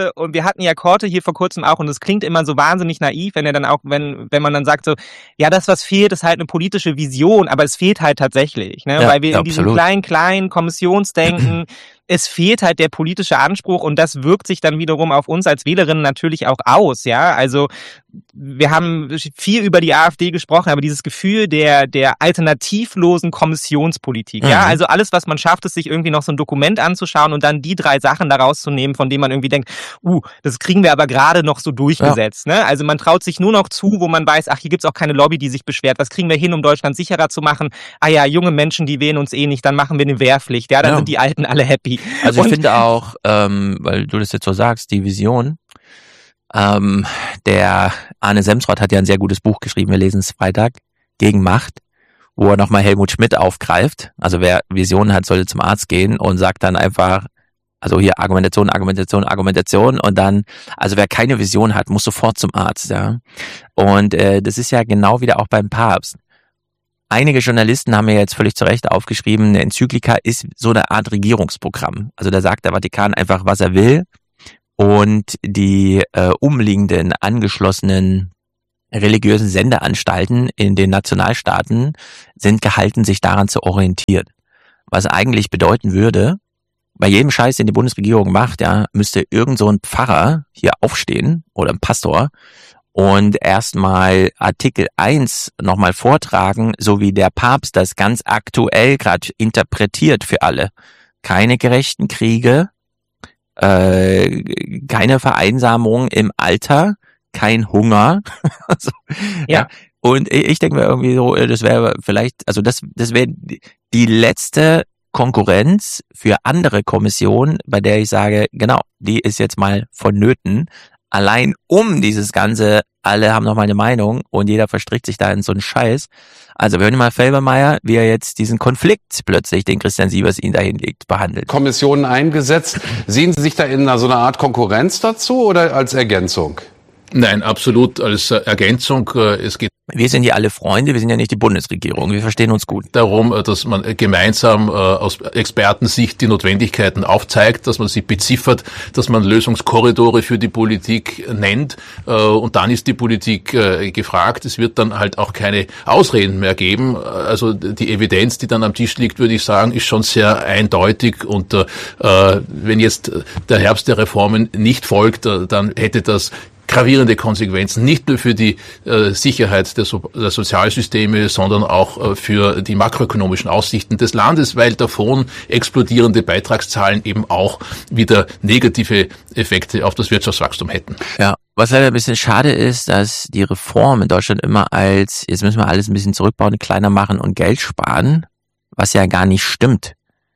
Korte hier vor kurzem auch und es klingt immer so wahnsinnig naiv, wenn er dann auch, wenn man dann sagt so, ja, das was fehlt, ist halt eine politische Vision, aber es fehlt halt tatsächlich, ne? Weil wir in diesem kleinen Kommissionsdenken es fehlt halt der politische Anspruch und das wirkt sich dann wiederum auf uns als Wählerinnen natürlich auch aus, ja. Also wir haben viel über die AfD gesprochen, aber dieses Gefühl der alternativlosen Kommissionspolitik, ja. Also alles, was man schafft, ist sich irgendwie noch so ein Dokument anzuschauen und dann die 3 Sachen daraus zu nehmen, von denen man irgendwie denkt, das kriegen wir aber gerade noch so durchgesetzt, ne? Also man traut sich nur noch zu, wo man weiß, ach, hier gibt's auch keine Lobby, die sich beschwert. Was kriegen wir hin, um Deutschland sicherer zu machen? Ah ja, junge Menschen, die wählen uns eh nicht, dann machen wir eine Wehrpflicht, ja, dann sind die Alten alle happy. Also ich finde auch, weil du das jetzt so sagst, die Vision, der Arne Semsrott hat ja ein sehr gutes Buch geschrieben, wir lesen es Freitag, Gegen Macht. wo er nochmal Helmut Schmidt aufgreift. Also wer Visionen hat, sollte zum Arzt gehen und sagt dann einfach, also hier Argumentation und dann, also wer keine Vision hat, muss sofort zum Arzt, ja. Und das ist ja genau wieder auch beim Papst. Einige Journalisten haben ja jetzt völlig zu Recht aufgeschrieben, eine Enzyklika ist so eine Art Regierungsprogramm. Also da sagt der Vatikan einfach, was er will und die umliegenden, angeschlossenen religiösen Sendeanstalten in den Nationalstaaten sind gehalten, sich daran zu orientieren. Was eigentlich bedeuten würde, bei jedem Scheiß, den die Bundesregierung macht, ja, müsste irgend so ein Pfarrer hier aufstehen oder ein Pastor und erstmal Artikel 1 nochmal vortragen, so wie der Papst das ganz aktuell gerade interpretiert für alle. Keine gerechten Kriege, keine Vereinsamung im Alter, kein Hunger. Also, ja. Und ich denke mir irgendwie so, das wäre vielleicht, also das wäre die letzte Konkurrenz für andere Kommissionen, bei der ich sage, genau, die ist jetzt mal vonnöten, allein um dieses Ganze, alle haben noch mal eine Meinung und jeder verstrickt sich da in so einen Scheiß. Also wir hören mal Felbermayr, wie er jetzt diesen Konflikt plötzlich, den Christian Sievers ihn dahin legt, behandelt. Kommissionen eingesetzt. Sehen Sie sich da in so einer Art Konkurrenz dazu oder als Ergänzung? Nein, absolut als Ergänzung. Es geht. Wir sind hier alle Freunde, wir sind ja nicht die Bundesregierung, wir verstehen uns gut. Darum, dass man gemeinsam aus Expertensicht die Notwendigkeiten aufzeigt, dass man sie beziffert, dass man Lösungskorridore für die Politik nennt und dann ist die Politik gefragt. Es wird dann halt auch keine Ausreden mehr geben. Also die Evidenz, die dann am Tisch liegt, würde ich sagen, ist schon sehr eindeutig und wenn jetzt der Herbst der Reformen nicht folgt, dann hätte das gravierende Konsequenzen, nicht nur für die Sicherheit der Sozialsysteme, sondern auch für die makroökonomischen Aussichten des Landes, weil davon explodierende Beitragszahlen eben auch wieder negative Effekte auf das Wirtschaftswachstum hätten. Ja, was leider ein bisschen schade ist, dass die Reform in Deutschland immer als, jetzt müssen wir alles ein bisschen zurückbauen, kleiner machen und Geld sparen, was ja gar nicht stimmt.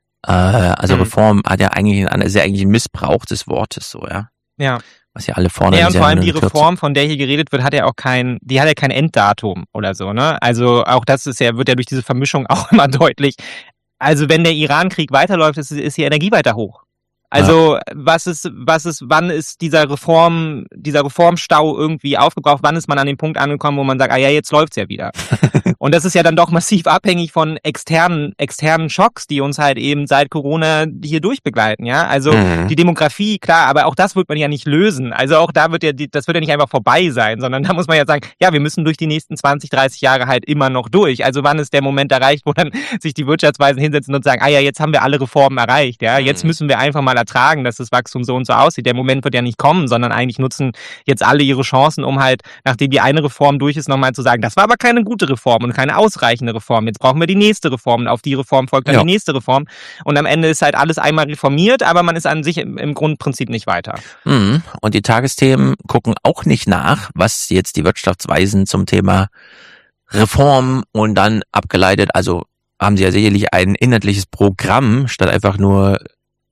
Also Reform hat ja eigentlich ist ja eigentlich ein Missbrauch des Wortes so, ja. Ja. Was ja alle fordern. Ja, und vor allem die Reform, von der hier geredet wird, hat ja auch kein Enddatum oder so, ne? Also auch das wird ja durch diese Vermischung auch immer deutlich. Also wenn der Iran-Krieg weiterläuft, ist die Energie weiter hoch. Also wann ist dieser Reformstau irgendwie aufgebraucht? Wann ist man an den Punkt angekommen, wo man sagt, jetzt läuft's ja wieder? Und das ist ja dann doch massiv abhängig von externen Schocks, die uns halt eben seit Corona hier durchbegleiten, ja? Also die Demografie, klar, aber auch das wird man ja nicht lösen. Also auch da das wird ja nicht einfach vorbei sein, sondern da muss man ja sagen, ja, wir müssen durch die nächsten 20, 30 Jahre halt immer noch durch. Also wann ist der Moment erreicht, wo dann sich die Wirtschaftsweisen hinsetzen und sagen, jetzt haben wir alle Reformen erreicht, ja? Jetzt müssen wir einfach mal ertragen, dass das Wachstum so und so aussieht. Der Moment wird ja nicht kommen, sondern eigentlich nutzen jetzt alle ihre Chancen, um halt, nachdem die eine Reform durch ist, nochmal zu sagen, das war aber keine gute Reform und keine ausreichende Reform. Jetzt brauchen wir die nächste Reform und auf die Reform folgt dann die nächste Reform. Und am Ende ist halt alles einmal reformiert, aber man ist an sich im Grundprinzip nicht weiter. Und die Tagesthemen gucken auch nicht nach, was jetzt die Wirtschaftsweisen zum Thema Reform und dann abgeleitet, also haben sie ja sicherlich ein inhaltliches Programm, statt einfach nur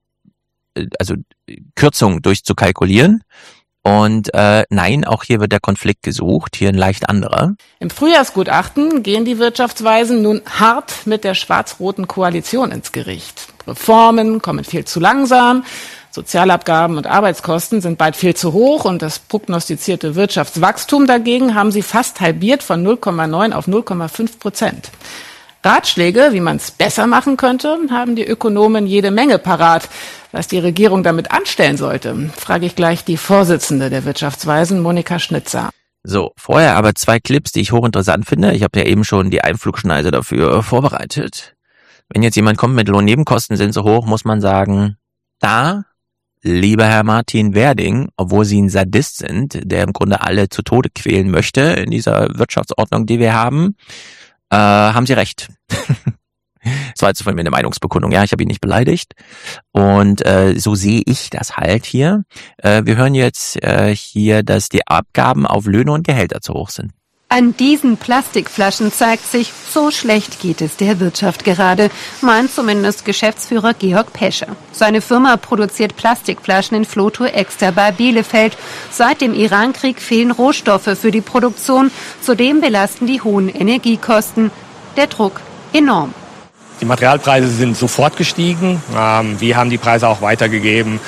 Kürzung durchzukalkulieren. Und nein, auch hier wird der Konflikt gesucht, hier ein leicht anderer. Im Frühjahrsgutachten gehen die Wirtschaftsweisen nun hart mit der schwarz-roten Koalition ins Gericht. Reformen kommen viel zu langsam, Sozialabgaben und Arbeitskosten sind bald viel zu hoch und das prognostizierte Wirtschaftswachstum dagegen haben sie fast halbiert von 0,9 auf 0,5%. Ratschläge, wie man es besser machen könnte, haben die Ökonomen jede Menge parat. Was die Regierung damit anstellen sollte, frage ich gleich die Vorsitzende der Wirtschaftsweisen, Monika Schnitzer. So, vorher aber 2 Clips, die ich hochinteressant finde. Ich habe ja eben schon die Einflugschneise dafür vorbereitet. Wenn jetzt jemand kommt mit Lohnnebenkosten sind so hoch, muss man sagen, da, lieber Herr Martin Werding, obwohl Sie ein Sadist sind, der im Grunde alle zu Tode quälen möchte in dieser Wirtschaftsordnung, die wir haben Sie recht. Das war jetzt von mir eine Meinungsbekundung. Ja, ich habe ihn nicht beleidigt. Und so sehe ich das halt hier. Wir hören jetzt hier, dass die Abgaben auf Löhne und Gehälter zu hoch sind. An diesen Plastikflaschen zeigt sich, so schlecht geht es der Wirtschaft gerade, meint zumindest Geschäftsführer Georg Pesche. Seine Firma produziert Plastikflaschen in Flotow Exter bei Bielefeld. Seit dem Irankrieg fehlen Rohstoffe für die Produktion. Zudem belasten die hohen Energiekosten. der Druck enorm. Die Materialpreise sind sofort gestiegen. Wir haben die Preise auch weitergegeben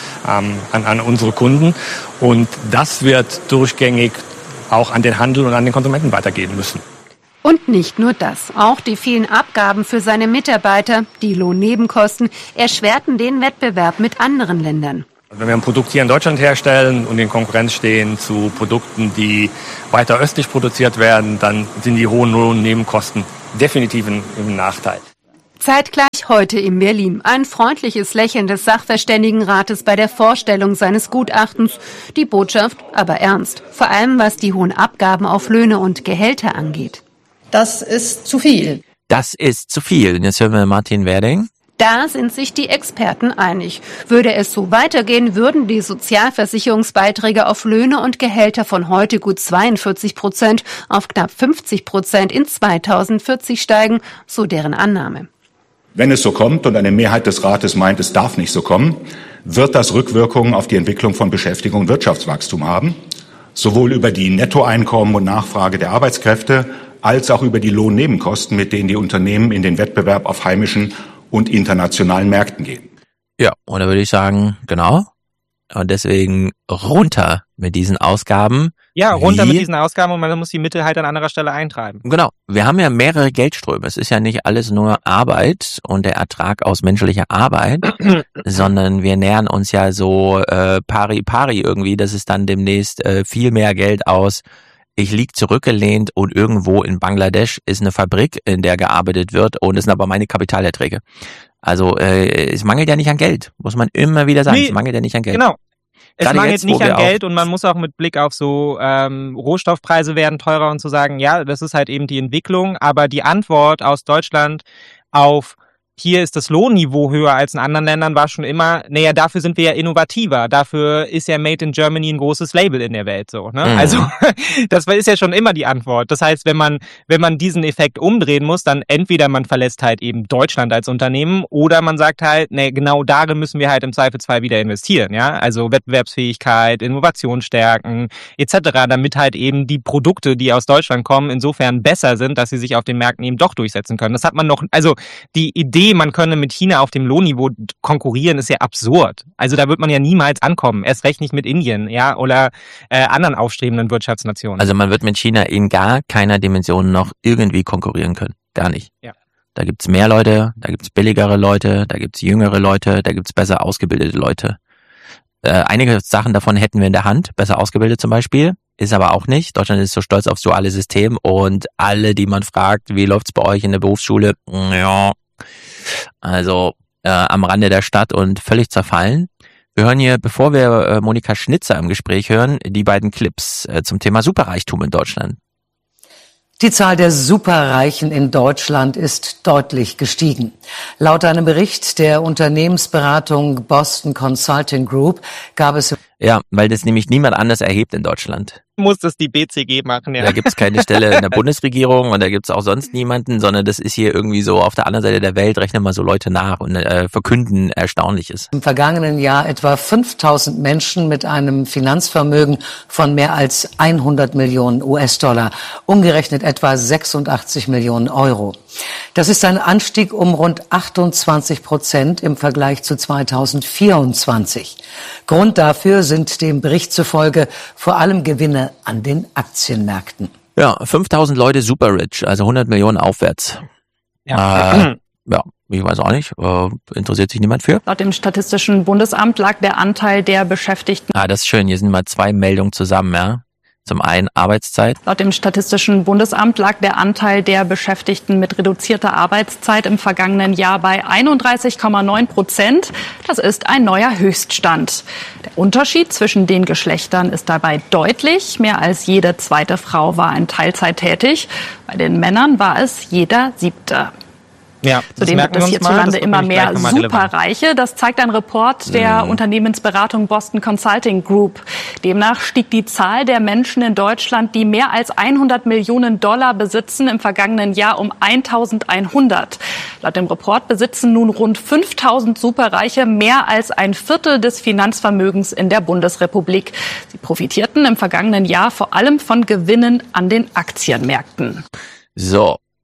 an unsere Kunden. Und das wird durchgängig auch an den Handel und an den Konsumenten weitergehen müssen. Und nicht nur das. Auch die vielen Abgaben für seine Mitarbeiter, die Lohnnebenkosten, erschwerten den Wettbewerb mit anderen Ländern. Wenn wir ein Produkt hier in Deutschland herstellen und in Konkurrenz stehen zu Produkten, die weiter östlich produziert werden, dann sind die hohen Lohnnebenkosten definitiv im Nachteil. Zeitgleich heute in Berlin. Ein freundliches Lächeln des Sachverständigenrates bei der Vorstellung seines Gutachtens. Die Botschaft aber ernst. Vor allem was die hohen Abgaben auf Löhne und Gehälter angeht. Das ist zu viel. Das ist zu viel. Jetzt hören wir Martin Werding. Da sind sich die Experten einig. Würde es so weitergehen, würden die Sozialversicherungsbeiträge auf Löhne und Gehälter von heute gut 42% auf knapp 50% in 2040 steigen, so deren Annahme. Wenn es so kommt und eine Mehrheit des Rates meint, es darf nicht so kommen, wird das Rückwirkungen auf die Entwicklung von Beschäftigung und Wirtschaftswachstum haben, sowohl über die Nettoeinkommen und Nachfrage der Arbeitskräfte als auch über die Lohnnebenkosten, mit denen die Unternehmen in den Wettbewerb auf heimischen und internationalen Märkten gehen. Ja, und da würde ich sagen, genau. Und deswegen runter mit diesen Ausgaben. Ja, runter mit diesen Ausgaben und man muss die Mittel halt an anderer Stelle eintreiben. Genau. Wir haben ja mehrere Geldströme. Es ist ja nicht alles nur Arbeit und der Ertrag aus menschlicher Arbeit, sondern wir nähern uns ja so pari irgendwie, dass es dann demnächst viel mehr Geld aus ich lieg zurückgelehnt und irgendwo in Bangladesch ist eine Fabrik, in der gearbeitet wird und es sind aber meine Kapitalerträge. Also es mangelt ja nicht an Geld, muss man immer wieder sagen. Nee, es mangelt ja nicht an Geld. Genau. Es Gerade mangelt jetzt, nicht an Geld und man muss auch mit Blick auf so Rohstoffpreise werden teurer und zu sagen, ja, das ist halt eben die Entwicklung, aber die Antwort aus Deutschland auf hier ist das Lohnniveau höher als in anderen Ländern, war schon immer, naja, dafür sind wir ja innovativer. Dafür ist ja Made in Germany ein großes Label in der Welt, so, ne? Also, das ist ja schon immer die Antwort. Das heißt, wenn man diesen Effekt umdrehen muss, dann entweder man verlässt halt eben Deutschland als Unternehmen oder man sagt halt, ne, genau darin müssen wir halt im Zweifelsfall wieder investieren, ja? Also Wettbewerbsfähigkeit, Innovation stärken, etc., damit halt eben die Produkte, die aus Deutschland kommen, insofern besser sind, dass sie sich auf den Märkten eben doch durchsetzen können. Das hat man noch, also die Idee, man könne mit China auf dem Lohnniveau konkurrieren, ist ja absurd. Also da wird man ja niemals ankommen. Erst recht nicht mit Indien, ja, oder anderen aufstrebenden Wirtschaftsnationen. Also man wird mit China in gar keiner Dimension noch irgendwie konkurrieren können. Gar nicht. Ja. Da gibt's mehr Leute, da gibt's billigere Leute, da gibt's jüngere Leute, da gibt's besser ausgebildete Leute. Einige Sachen davon hätten wir in der Hand, besser ausgebildet zum Beispiel. Ist aber auch nicht. Deutschland ist so stolz aufs duale System und alle, die man fragt, wie läuft's bei euch in der Berufsschule? Ja, also am Rande der Stadt und völlig zerfallen. Wir hören hier, bevor wir Monika Schnitzer im Gespräch hören, die beiden Clips zum Thema Superreichtum in Deutschland. Die Zahl der Superreichen in Deutschland ist deutlich gestiegen. Laut einem Bericht der Unternehmensberatung Boston Consulting Group gab es... Ja, weil das nämlich niemand anders erhebt in Deutschland. Muss das die BCG machen, ja. Da gibt's keine Stelle in der Bundesregierung und da gibt's auch sonst niemanden, sondern das ist hier irgendwie so auf der anderen Seite der Welt, rechnen mal so Leute nach und verkünden Erstaunliches. Im vergangenen Jahr etwa 5000 Menschen mit einem Finanzvermögen von mehr als 100 Millionen US-Dollar, umgerechnet etwa 86 Millionen Euro. Das ist ein Anstieg um rund 28% im Vergleich zu 2024. Grund dafür sind dem Bericht zufolge vor allem Gewinne an den Aktienmärkten. Ja, 5000 Leute super rich, also 100 Millionen aufwärts. Ja. Ja, ich weiß auch nicht, interessiert sich niemand für. Laut dem Statistischen Bundesamt lag der Anteil der Beschäftigten... Das ist schön, hier sind mal zwei Meldungen zusammen, ja. Zum einen Arbeitszeit. Laut dem Statistischen Bundesamt lag der Anteil der Beschäftigten mit reduzierter Arbeitszeit im vergangenen Jahr bei 31,9%. Das ist ein neuer Höchststand. Der Unterschied zwischen den Geschlechtern ist dabei deutlich. Mehr als jede zweite Frau war in Teilzeit tätig. Bei den Männern war es jeder siebte. Ja, zudem gibt es hierzulande immer mehr Superreiche. Das zeigt ein Report der Unternehmensberatung Boston Consulting Group. Demnach stieg die Zahl der Menschen in Deutschland, die mehr als 100 Millionen Dollar besitzen, im vergangenen Jahr um 1100. Laut dem Report besitzen nun rund 5000 Superreiche mehr als ein Viertel des Finanzvermögens in der Bundesrepublik. Sie profitierten im vergangenen Jahr vor allem von Gewinnen an den Aktienmärkten. So.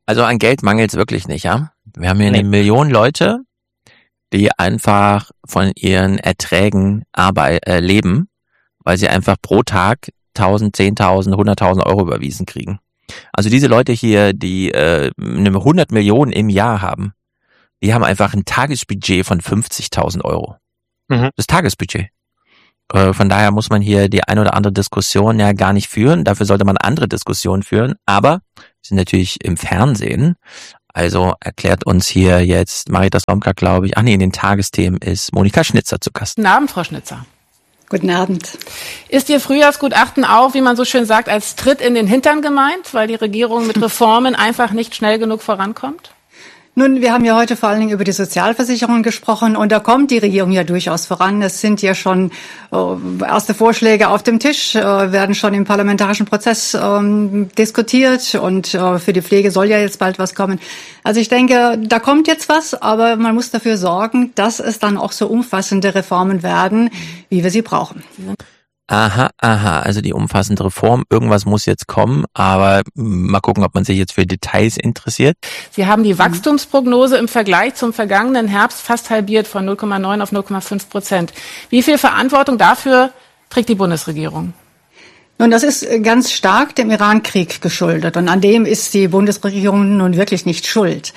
Also an Geld mangelt es wirklich nicht, ja? Wir haben hier eine Million Leute, die einfach von ihren Erträgen leben, weil sie einfach pro Tag 1.000, 10.000, 100.000 Euro überwiesen kriegen. Also diese Leute hier, die 100 Millionen im Jahr haben, die haben einfach ein Tagesbudget von 50.000 Euro. Das Tagesbudget. Von daher muss man hier die ein oder andere Diskussion ja gar nicht führen. Dafür sollte man andere Diskussionen führen. Aber wir sind natürlich im Fernsehen. Also erklärt uns hier jetzt Marita Slomka, glaube ich. In den Tagesthemen ist Monika Schnitzer zu Gast. Guten Abend, Frau Schnitzer. Guten Abend. Ist Ihr Frühjahrsgutachten auch, wie man so schön sagt, als Tritt in den Hintern gemeint, weil die Regierung mit Reformen einfach nicht schnell genug vorankommt? Nun, wir haben ja heute vor allen Dingen über die Sozialversicherungen gesprochen und da kommt die Regierung ja durchaus voran. Es sind ja schon erste Vorschläge auf dem Tisch, werden schon im parlamentarischen Prozess diskutiert und für die Pflege soll ja jetzt bald was kommen. Also ich denke, da kommt jetzt was, aber man muss dafür sorgen, dass es dann auch so umfassende Reformen werden, wie wir sie brauchen. Aha, also die umfassende Reform, irgendwas muss jetzt kommen, aber mal gucken, ob man sich jetzt für Details interessiert. Sie haben die Wachstumsprognose im Vergleich zum vergangenen Herbst fast halbiert von 0,9 auf 0,5%. Wie viel Verantwortung dafür trägt die Bundesregierung? Nun, das ist ganz stark dem Iran-Krieg geschuldet und an dem ist die Bundesregierung nun wirklich nicht schuld.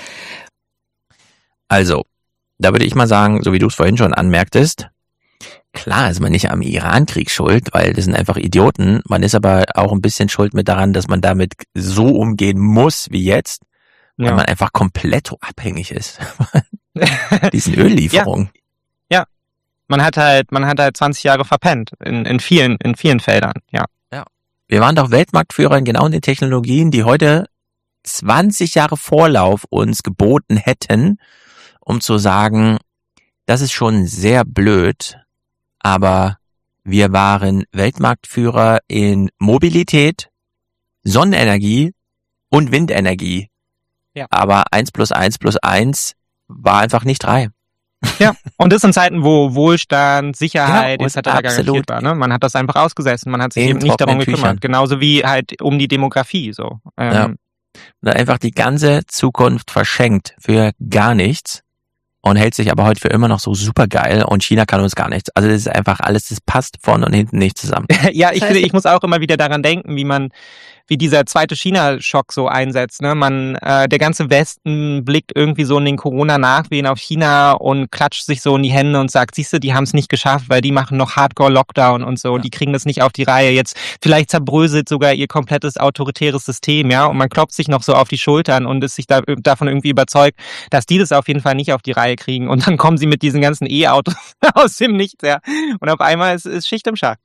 Also, da würde ich mal sagen, so wie du es vorhin schon anmerktest, klar ist man nicht am Iran-Krieg schuld, weil das sind einfach Idioten. Man ist aber auch ein bisschen schuld mit daran, dass man damit so umgehen muss wie jetzt, weil man einfach komplett abhängig ist. Diesen Öllieferungen. Ja. Man hat halt 20 Jahre verpennt in vielen Feldern, ja. Wir waren doch Weltmarktführer in genau den Technologien, die heute 20 Jahre Vorlauf uns geboten hätten, um zu sagen, das ist schon sehr blöd, aber wir waren Weltmarktführer in Mobilität, Sonnenenergie und Windenergie. Ja. Aber 1 + 1 + 1 war einfach nicht 3. Ja, und das in Zeiten, wo Wohlstand, Sicherheit etc. garantiert war. Ne? Man hat das einfach ausgesessen, man hat sich eben nicht darum gekümmert. Genauso wie halt um die Demografie. So. Und einfach die ganze Zukunft verschenkt für gar nichts. Und hält sich aber heute für immer noch so super geil und China kann uns gar nichts. Also das ist einfach alles, das passt vorne und hinten nicht zusammen. Ja, ich muss auch immer wieder daran denken, wie dieser zweite China-Schock so einsetzt. Ne? Der ganze Westen blickt irgendwie so in den Corona-Nachwehen auf China und klatscht sich so in die Hände und sagt, siehst du, die haben es nicht geschafft, weil die machen noch Hardcore-Lockdown und so, die kriegen das nicht auf die Reihe. Jetzt vielleicht zerbröselt sogar ihr komplettes autoritäres System, ja, und man klopft sich noch so auf die Schultern und ist sich davon irgendwie überzeugt, dass die das auf jeden Fall nicht auf die Reihe kriegen und dann kommen sie mit diesen ganzen E-Autos aus dem Nichts, ja, und auf einmal ist Schicht im Schacht.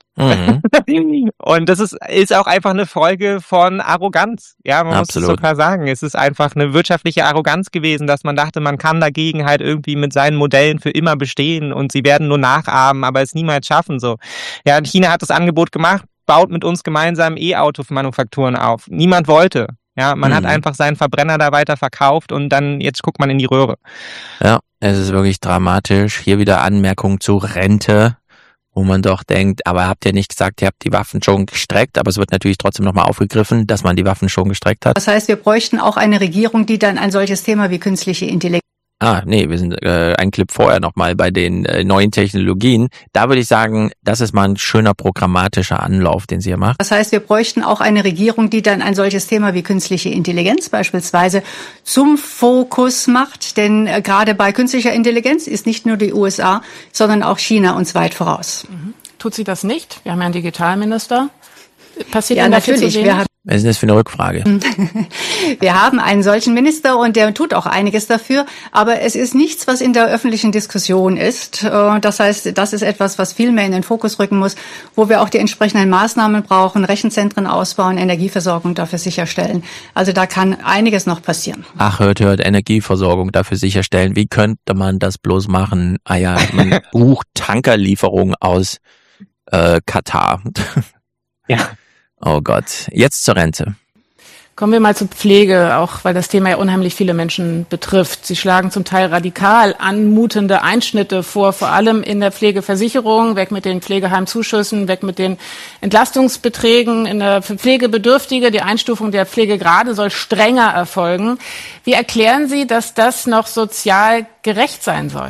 Und das ist auch einfach eine Folge von Arroganz. Ja, man muss es so klar sagen. Es ist einfach eine wirtschaftliche Arroganz gewesen, dass man dachte, man kann dagegen halt irgendwie mit seinen Modellen für immer bestehen und sie werden nur nachahmen, aber es niemals schaffen, so. Ja, China hat das Angebot gemacht, baut mit uns gemeinsam E-Auto-Manufakturen auf. Niemand wollte. Ja, man hat einfach seinen Verbrenner da weiter verkauft und dann jetzt guckt man in die Röhre. Ja, es ist wirklich dramatisch. Hier wieder Anmerkung zur Rente, wo man doch denkt, aber habt ihr nicht gesagt, ihr habt die Waffen schon gestreckt, aber es wird natürlich trotzdem nochmal aufgegriffen, dass man die Waffen schon gestreckt hat. Das heißt, wir bräuchten auch eine Regierung, die dann ein solches Thema wie künstliche Intelligenz. Wir sind ein Clip vorher nochmal bei den neuen Technologien. Da würde ich sagen, das ist mal ein schöner programmatischer Anlauf, den Sie hier macht. Das heißt, wir bräuchten auch eine Regierung, die dann ein solches Thema wie künstliche Intelligenz beispielsweise zum Fokus macht. Denn gerade bei künstlicher Intelligenz ist nicht nur die USA, sondern auch China uns weit voraus. Tut sie das nicht? Wir haben ja einen Digitalminister. Passiert ja, natürlich. Was ist denn das für eine Rückfrage? Wir haben einen solchen Minister und der tut auch einiges dafür, aber es ist nichts, was in der öffentlichen Diskussion ist. Das heißt, das ist etwas, was viel mehr in den Fokus rücken muss, wo wir auch die entsprechenden Maßnahmen brauchen, Rechenzentren ausbauen, Energieversorgung dafür sicherstellen. Also da kann einiges noch passieren. Ach, hört, Energieversorgung dafür sicherstellen. Wie könnte man das bloß machen? Man bucht Tankerlieferungen aus Katar. Ja. Oh Gott. Jetzt zur Rente. Kommen wir mal zur Pflege, auch weil das Thema ja unheimlich viele Menschen betrifft. Sie schlagen zum Teil radikal anmutende Einschnitte vor, vor allem in der Pflegeversicherung, weg mit den Pflegeheimzuschüssen, weg mit den Entlastungsbeträgen in der Pflegebedürftige. Die Einstufung der Pflegegrade soll strenger erfolgen. Wie erklären Sie, dass das noch sozial gerecht sein soll?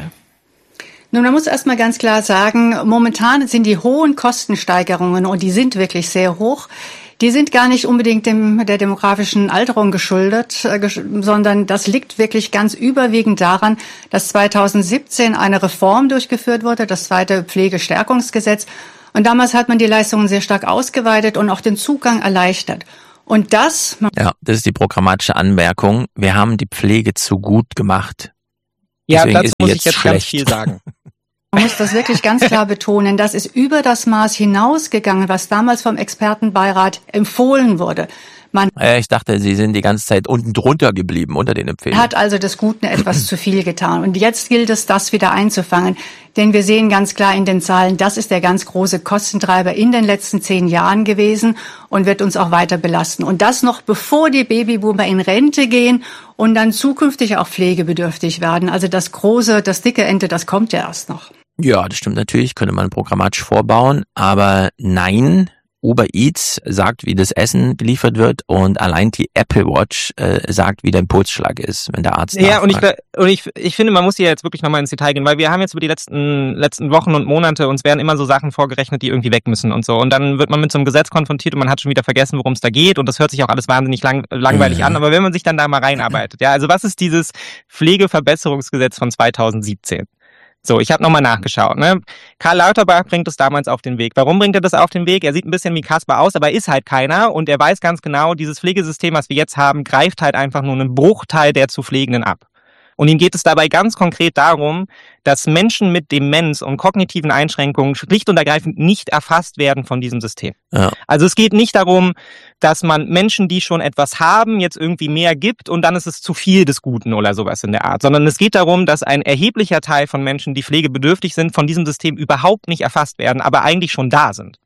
Nun, man muss erst mal ganz klar sagen, momentan sind die hohen Kostensteigerungen, und die sind wirklich sehr hoch, die sind gar nicht unbedingt der demografischen Alterung geschuldet, sondern das liegt wirklich ganz überwiegend daran, dass 2017 eine Reform durchgeführt wurde, das zweite Pflegestärkungsgesetz. Und damals hat man die Leistungen sehr stark ausgeweitet und auch den Zugang erleichtert. Und das ist die programmatische Anmerkung. Wir haben die Pflege zu gut gemacht. Ja, deswegen dazu muss ich jetzt schlecht. ganz viel sagen. Man muss das wirklich ganz klar betonen. Das ist über das Maß hinausgegangen, was damals vom Expertenbeirat empfohlen wurde. Ich dachte, Sie sind die ganze Zeit unten drunter geblieben, unter den Empfehlungen. Hat also des Guten etwas zu viel getan. Und jetzt gilt es, das wieder einzufangen. Denn wir sehen ganz klar in den Zahlen, das ist der ganz große Kostentreiber in den letzten 10 Jahren gewesen und wird uns auch weiter belasten. Und das noch bevor die Babyboomer in Rente gehen und dann zukünftig auch pflegebedürftig werden. Also das dicke Ende, das kommt ja erst noch. Ja, das stimmt natürlich, könnte man programmatisch vorbauen, aber nein, Uber Eats sagt, wie das Essen geliefert wird, und allein die Apple Watch sagt, wie der Pulsschlag ist, wenn der Arzt Ja, und ich finde, man muss hier jetzt wirklich nochmal ins Detail gehen, weil wir haben jetzt über die letzten Wochen und Monate, uns werden immer so Sachen vorgerechnet, die irgendwie weg müssen und so. Und dann wird man mit so einem Gesetz konfrontiert und man hat schon wieder vergessen, worum es da geht, und das hört sich auch alles wahnsinnig langweilig an, aber wenn man sich dann da mal reinarbeitet, ja, also was ist dieses Pflegeverbesserungsgesetz von 2017? So, ich habe nochmal nachgeschaut. Ne? Karl Lauterbach bringt es damals auf den Weg. Warum bringt er das auf den Weg? Er sieht ein bisschen wie Kasper aus, aber er ist halt keiner, und er weiß ganz genau, dieses Pflegesystem, was wir jetzt haben, greift halt einfach nur einen Bruchteil der zu Pflegenden ab. Und ihm geht es dabei ganz konkret darum, dass Menschen mit Demenz und kognitiven Einschränkungen schlicht und ergreifend nicht erfasst werden von diesem System. Ja. Also es geht nicht darum, dass man Menschen, die schon etwas haben, jetzt irgendwie mehr gibt und dann ist es zu viel des Guten oder sowas in der Art, sondern es geht darum, dass ein erheblicher Teil von Menschen, die pflegebedürftig sind, von diesem System überhaupt nicht erfasst werden, aber eigentlich schon da sind.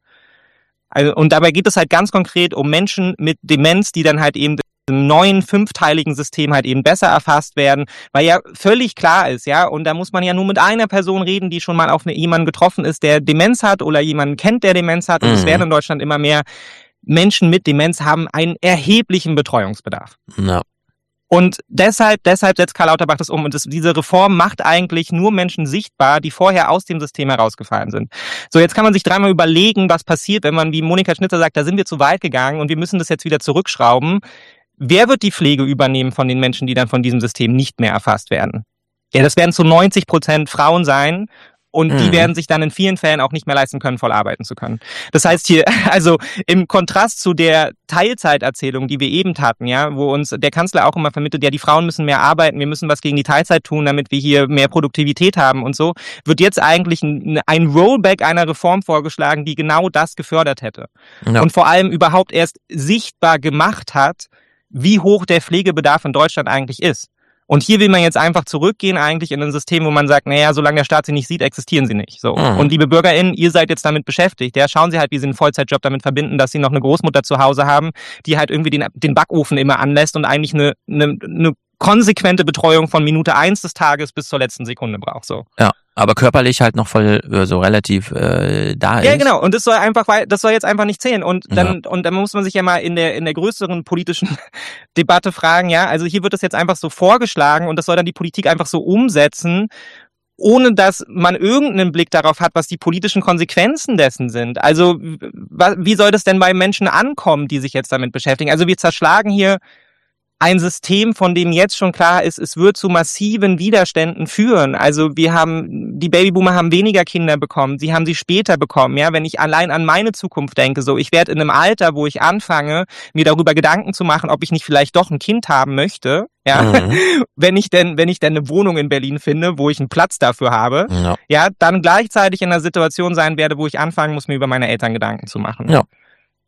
Also, und dabei geht es halt ganz konkret um Menschen mit Demenz, die dann halt eben im neuen 5-teiligen System halt eben besser erfasst werden, weil ja völlig klar ist, ja, und da muss man ja nur mit einer Person reden, die schon mal auf jemanden getroffen ist, der Demenz hat oder jemanden kennt, der Demenz hat, und es werden in Deutschland immer mehr Menschen mit Demenz haben einen erheblichen Betreuungsbedarf. Ja. Und deshalb setzt Karl Lauterbach das um. Und diese Reform macht eigentlich nur Menschen sichtbar, die vorher aus dem System herausgefallen sind. So, jetzt kann man sich dreimal überlegen, was passiert, wenn man, wie Monika Schnitzer sagt, da sind wir zu weit gegangen und wir müssen das jetzt wieder zurückschrauben. Wer wird die Pflege übernehmen von den Menschen, die dann von diesem System nicht mehr erfasst werden? Ja, das werden zu 90% Frauen sein. Und die werden sich dann in vielen Fällen auch nicht mehr leisten können, voll arbeiten zu können. Das heißt hier, also im Kontrast zu der Teilzeiterzählung, die wir eben hatten, ja, wo uns der Kanzler auch immer vermittelt, ja, die Frauen müssen mehr arbeiten, wir müssen was gegen die Teilzeit tun, damit wir hier mehr Produktivität haben und so, wird jetzt eigentlich ein Rollback einer Reform vorgeschlagen, die genau das gefördert hätte. Ja. Und vor allem überhaupt erst sichtbar gemacht hat, wie hoch der Pflegebedarf in Deutschland eigentlich ist. Und hier will man jetzt einfach zurückgehen eigentlich in ein System, wo man sagt, naja, solange der Staat sie nicht sieht, existieren sie nicht. So. Und liebe BürgerInnen, ihr seid jetzt damit beschäftigt. Ja, schauen Sie halt, wie Sie einen Vollzeitjob damit verbinden, dass Sie noch eine Großmutter zu Hause haben, die halt irgendwie den Backofen immer anlässt und eigentlich eine konsequente Betreuung von Minute 1 des Tages bis zur letzten Sekunde braucht. So. Ja, aber körperlich halt noch voll so relativ da ist. Ja, genau. Und das soll jetzt einfach nicht zählen. Und dann muss man sich ja mal in der größeren politischen Debatte fragen, ja, also hier wird das jetzt einfach so vorgeschlagen und das soll dann die Politik einfach so umsetzen, ohne dass man irgendeinen Blick darauf hat, was die politischen Konsequenzen dessen sind. Also wie soll das denn bei Menschen ankommen, die sich jetzt damit beschäftigen? Also wir zerschlagen hier ein System, von dem jetzt schon klar ist, es wird zu massiven Widerständen führen. Also die Babyboomer haben weniger Kinder bekommen, sie haben sie später bekommen. Ja, wenn ich allein an meine Zukunft denke, so ich werde in einem Alter, wo ich anfange, mir darüber Gedanken zu machen, ob ich nicht vielleicht doch ein Kind haben möchte. Ja, wenn ich denn eine Wohnung in Berlin finde, wo ich einen Platz dafür habe, ja, dann gleichzeitig in einer Situation sein werde, wo ich anfangen muss, mir über meine Eltern Gedanken zu machen. Ja.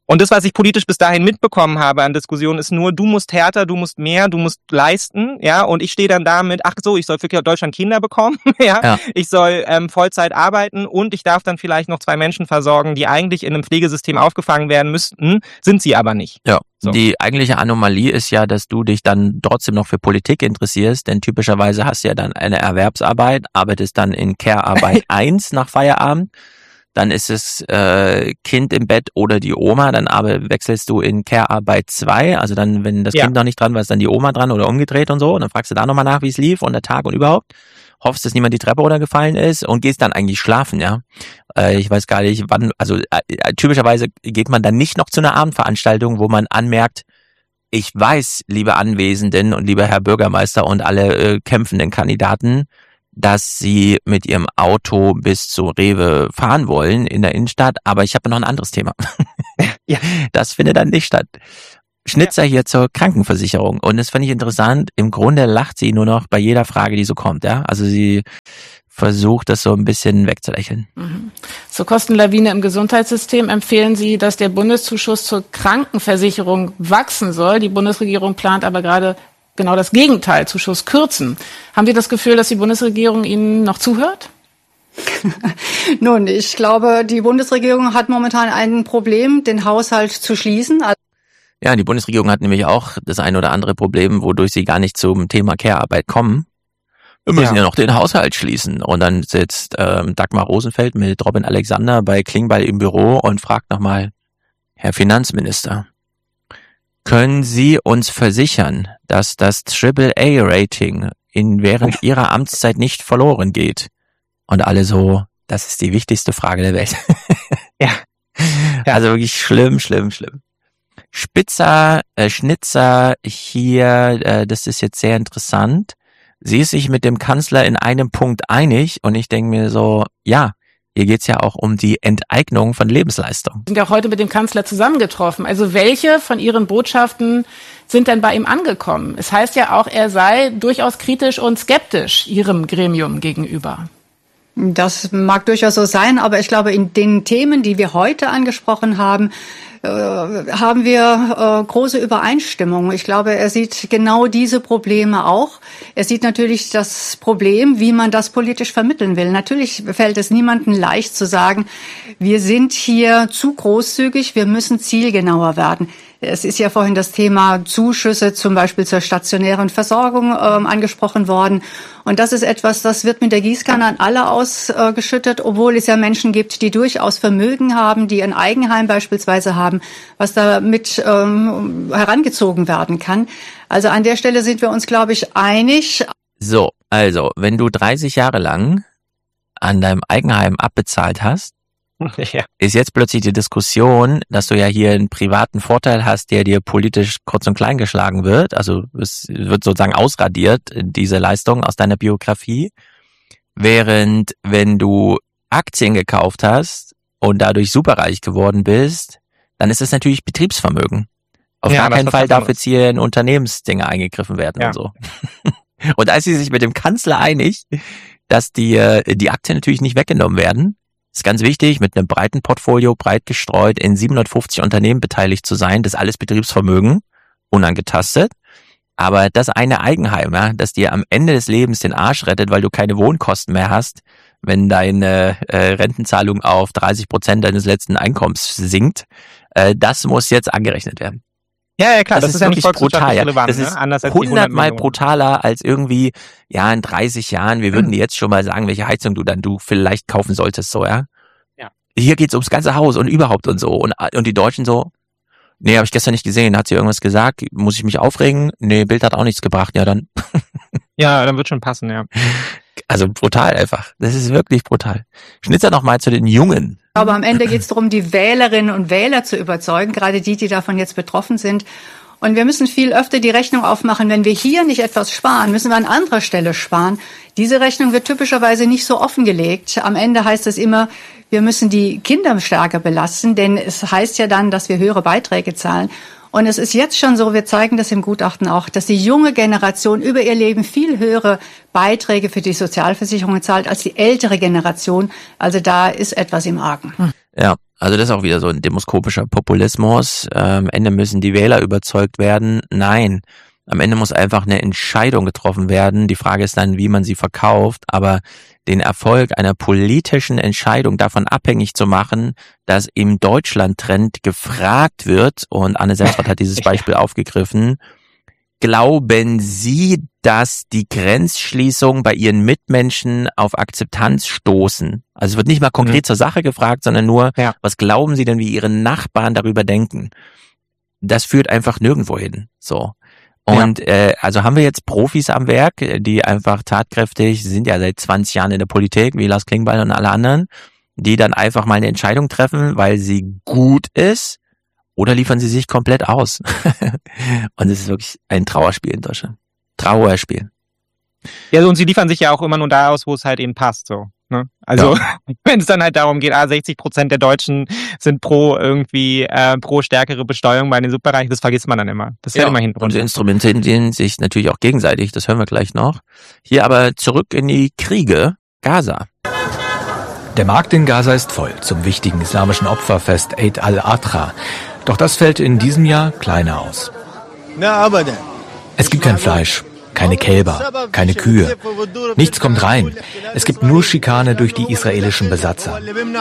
Und das, was ich politisch bis dahin mitbekommen habe an Diskussionen, ist nur, du musst härter, du musst mehr, du musst leisten, ja, und ich stehe dann damit, ach so, ich soll für Deutschland Kinder bekommen, ja, ich soll Vollzeit arbeiten und ich darf dann vielleicht noch 2 Menschen versorgen, die eigentlich in einem Pflegesystem aufgefangen werden müssten, sind sie aber nicht. Ja, so. Die eigentliche Anomalie ist ja, dass du dich dann trotzdem noch für Politik interessierst, denn typischerweise hast du ja dann eine Erwerbsarbeit, arbeitest dann in Care-Arbeit 1 nach Feierabend. Dann ist es Kind im Bett oder die Oma, dann wechselst du in Care-Arbeit 2, also dann, wenn das Kind noch nicht dran war, ist dann die Oma dran oder umgedreht und so, und dann fragst du da nochmal nach, wie es lief und der Tag und überhaupt, hoffst, dass niemand die Treppe runtergefallen ist und gehst dann eigentlich schlafen, ja. Ich weiß gar nicht, wann, also typischerweise geht man dann nicht noch zu einer Abendveranstaltung, wo man anmerkt, ich weiß, liebe Anwesenden und lieber Herr Bürgermeister und alle kämpfenden Kandidaten, dass sie mit ihrem Auto bis zu Rewe fahren wollen in der Innenstadt, aber ich habe noch ein anderes Thema. Ja. Das findet dann nicht statt. Schnitzer hier zur Krankenversicherung. Und das finde ich interessant. Im Grunde lacht sie nur noch bei jeder Frage, die so kommt. Ja, also sie versucht, das so ein bisschen wegzulächeln. Mhm. Zur Kostenlawine im Gesundheitssystem empfehlen Sie, dass der Bundeszuschuss zur Krankenversicherung wachsen soll. Die Bundesregierung plant aber gerade genau das Gegenteil, Zuschuss kürzen. Haben Sie das Gefühl, dass die Bundesregierung Ihnen noch zuhört? Nun, ich glaube, die Bundesregierung hat momentan ein Problem, den Haushalt zu schließen. Ja, die Bundesregierung hat nämlich auch das ein oder andere Problem, wodurch sie gar nicht zum Thema Care-Arbeit kommen. Wir müssen ja noch den Haushalt schließen. Und dann sitzt Dagmar Rosenfeld mit Robin Alexander bei Klingbeil im Büro und fragt nochmal, Herr Finanzminister, können Sie uns versichern, dass das AAA-Rating während Ihrer Amtszeit nicht verloren geht? Und alle so, das ist die wichtigste Frage der Welt. Ja. Also wirklich schlimm. Schnitzer hier, das ist jetzt sehr interessant. Sie ist sich mit dem Kanzler in einem Punkt einig und ich denke mir so, ja, hier geht's ja auch um die Enteignung von Lebensleistung. Sie sind ja auch heute mit dem Kanzler zusammengetroffen. Also welche von Ihren Botschaften sind denn bei ihm angekommen? Es heißt ja auch, er sei durchaus kritisch und skeptisch Ihrem Gremium gegenüber. Das mag durchaus so sein, aber ich glaube, in den Themen, die wir heute angesprochen haben, haben wir große Übereinstimmung. Ich glaube, er sieht genau diese Probleme auch. Er sieht natürlich das Problem, wie man das politisch vermitteln will. Natürlich fällt es niemandem leicht zu sagen, wir sind hier zu großzügig, wir müssen zielgenauer werden. Es ist ja vorhin das Thema Zuschüsse zum Beispiel zur stationären Versorgung angesprochen worden. Und das ist etwas, das wird mit der Gießkanne an alle ausgeschüttet, obwohl es ja Menschen gibt, die durchaus Vermögen haben, die ein Eigenheim beispielsweise haben, was damit herangezogen werden kann. Also an der Stelle sind wir uns, glaube ich, einig. So, also wenn du 30 Jahre lang an deinem Eigenheim abbezahlt hast, ja, ist jetzt plötzlich die Diskussion, dass du ja hier einen privaten Vorteil hast, der dir politisch kurz und klein geschlagen wird. Also es wird sozusagen ausradiert, diese Leistung aus deiner Biografie. Während wenn du Aktien gekauft hast und dadurch superreich geworden bist, dann ist es natürlich Betriebsvermögen. Auf gar keinen Fall darf jetzt hier in Unternehmensdinge eingegriffen werden und so. Und da ist sie sich mit dem Kanzler einig, dass die Aktien natürlich nicht weggenommen werden. Ist ganz wichtig, mit einem breiten Portfolio, breit gestreut, in 750 Unternehmen beteiligt zu sein. Das ist alles Betriebsvermögen, unangetastet. Aber das eine Eigenheim, ja, das dir am Ende des Lebens den Arsch rettet, weil du keine Wohnkosten mehr hast, wenn deine Rentenzahlung auf 30% deines letzten Einkommens sinkt, das muss jetzt angerechnet werden. Ja, klar, das ist wirklich ja brutal. Relevant, das ist ne? Anders als 100-mal brutaler als irgendwie, ja, in 30 Jahren, wir würden dir jetzt schon mal sagen, welche Heizung du vielleicht kaufen solltest, so, ja. Hier geht's ums ganze Haus und überhaupt und so. Und die Deutschen so, nee, habe ich gestern nicht gesehen, hat sie irgendwas gesagt, muss ich mich aufregen? Nee, Bild hat auch nichts gebracht, ja dann. Ja, dann wird schon passen, ja. Also brutal einfach. Das ist wirklich brutal. Schnitzer noch mal zu den Jungen. Aber am Ende geht es darum, die Wählerinnen und Wähler zu überzeugen, gerade die davon jetzt betroffen sind. Und wir müssen viel öfter die Rechnung aufmachen, wenn wir hier nicht etwas sparen, müssen wir an anderer Stelle sparen. Diese Rechnung wird typischerweise nicht so offengelegt. Am Ende heißt es immer, wir müssen die Kinder stärker belasten, denn es heißt ja dann, dass wir höhere Beiträge zahlen. Und es ist jetzt schon so, wir zeigen das im Gutachten auch, dass die junge Generation über ihr Leben viel höhere Beiträge für die Sozialversicherungen zahlt als die ältere Generation. Also da ist etwas im Argen. Ja, Also das ist auch wieder so ein demoskopischer Populismus. Am Ende müssen die Wähler überzeugt werden. Nein, am Ende muss einfach eine Entscheidung getroffen werden. Die Frage ist dann, wie man sie verkauft. Aber den Erfolg einer politischen Entscheidung davon abhängig zu machen, dass im Deutschland-Trend gefragt wird, und Anne Semsrott hat dieses Beispiel aufgegriffen, glauben Sie, dass die Grenzschließung bei Ihren Mitmenschen auf Akzeptanz stoßen? Also es wird nicht mal konkret zur Sache gefragt, sondern nur, was glauben Sie denn, wie Ihre Nachbarn darüber denken? Das führt einfach nirgendwo hin. So. Und also haben wir jetzt Profis am Werk, die einfach tatkräftig, sind ja seit 20 Jahren in der Politik, wie Lars Klingbeil und alle anderen, die dann einfach mal eine Entscheidung treffen, weil sie gut ist, oder liefern sie sich komplett aus? Und es ist wirklich ein Trauerspiel in Deutschland. Trauerspiel. Ja, und sie liefern sich ja auch immer nur da aus, wo es halt eben passt, so. Ne? Also, wenn es dann halt darum geht, 60% der Deutschen sind pro stärkere Besteuerung bei den Superreichen, das vergisst man dann immer. Das fällt immer hinten runter. Und die instrumentieren sich natürlich auch gegenseitig, das hören wir gleich noch. Hier aber zurück in die Kriege. Gaza. Der Markt in Gaza ist voll zum wichtigen islamischen Opferfest Eid al-Adha. Doch das fällt in diesem Jahr kleiner aus. Es gibt kein Fleisch, keine Kälber, keine Kühe. Nichts kommt rein. Es gibt nur Schikane durch die israelischen Besatzer.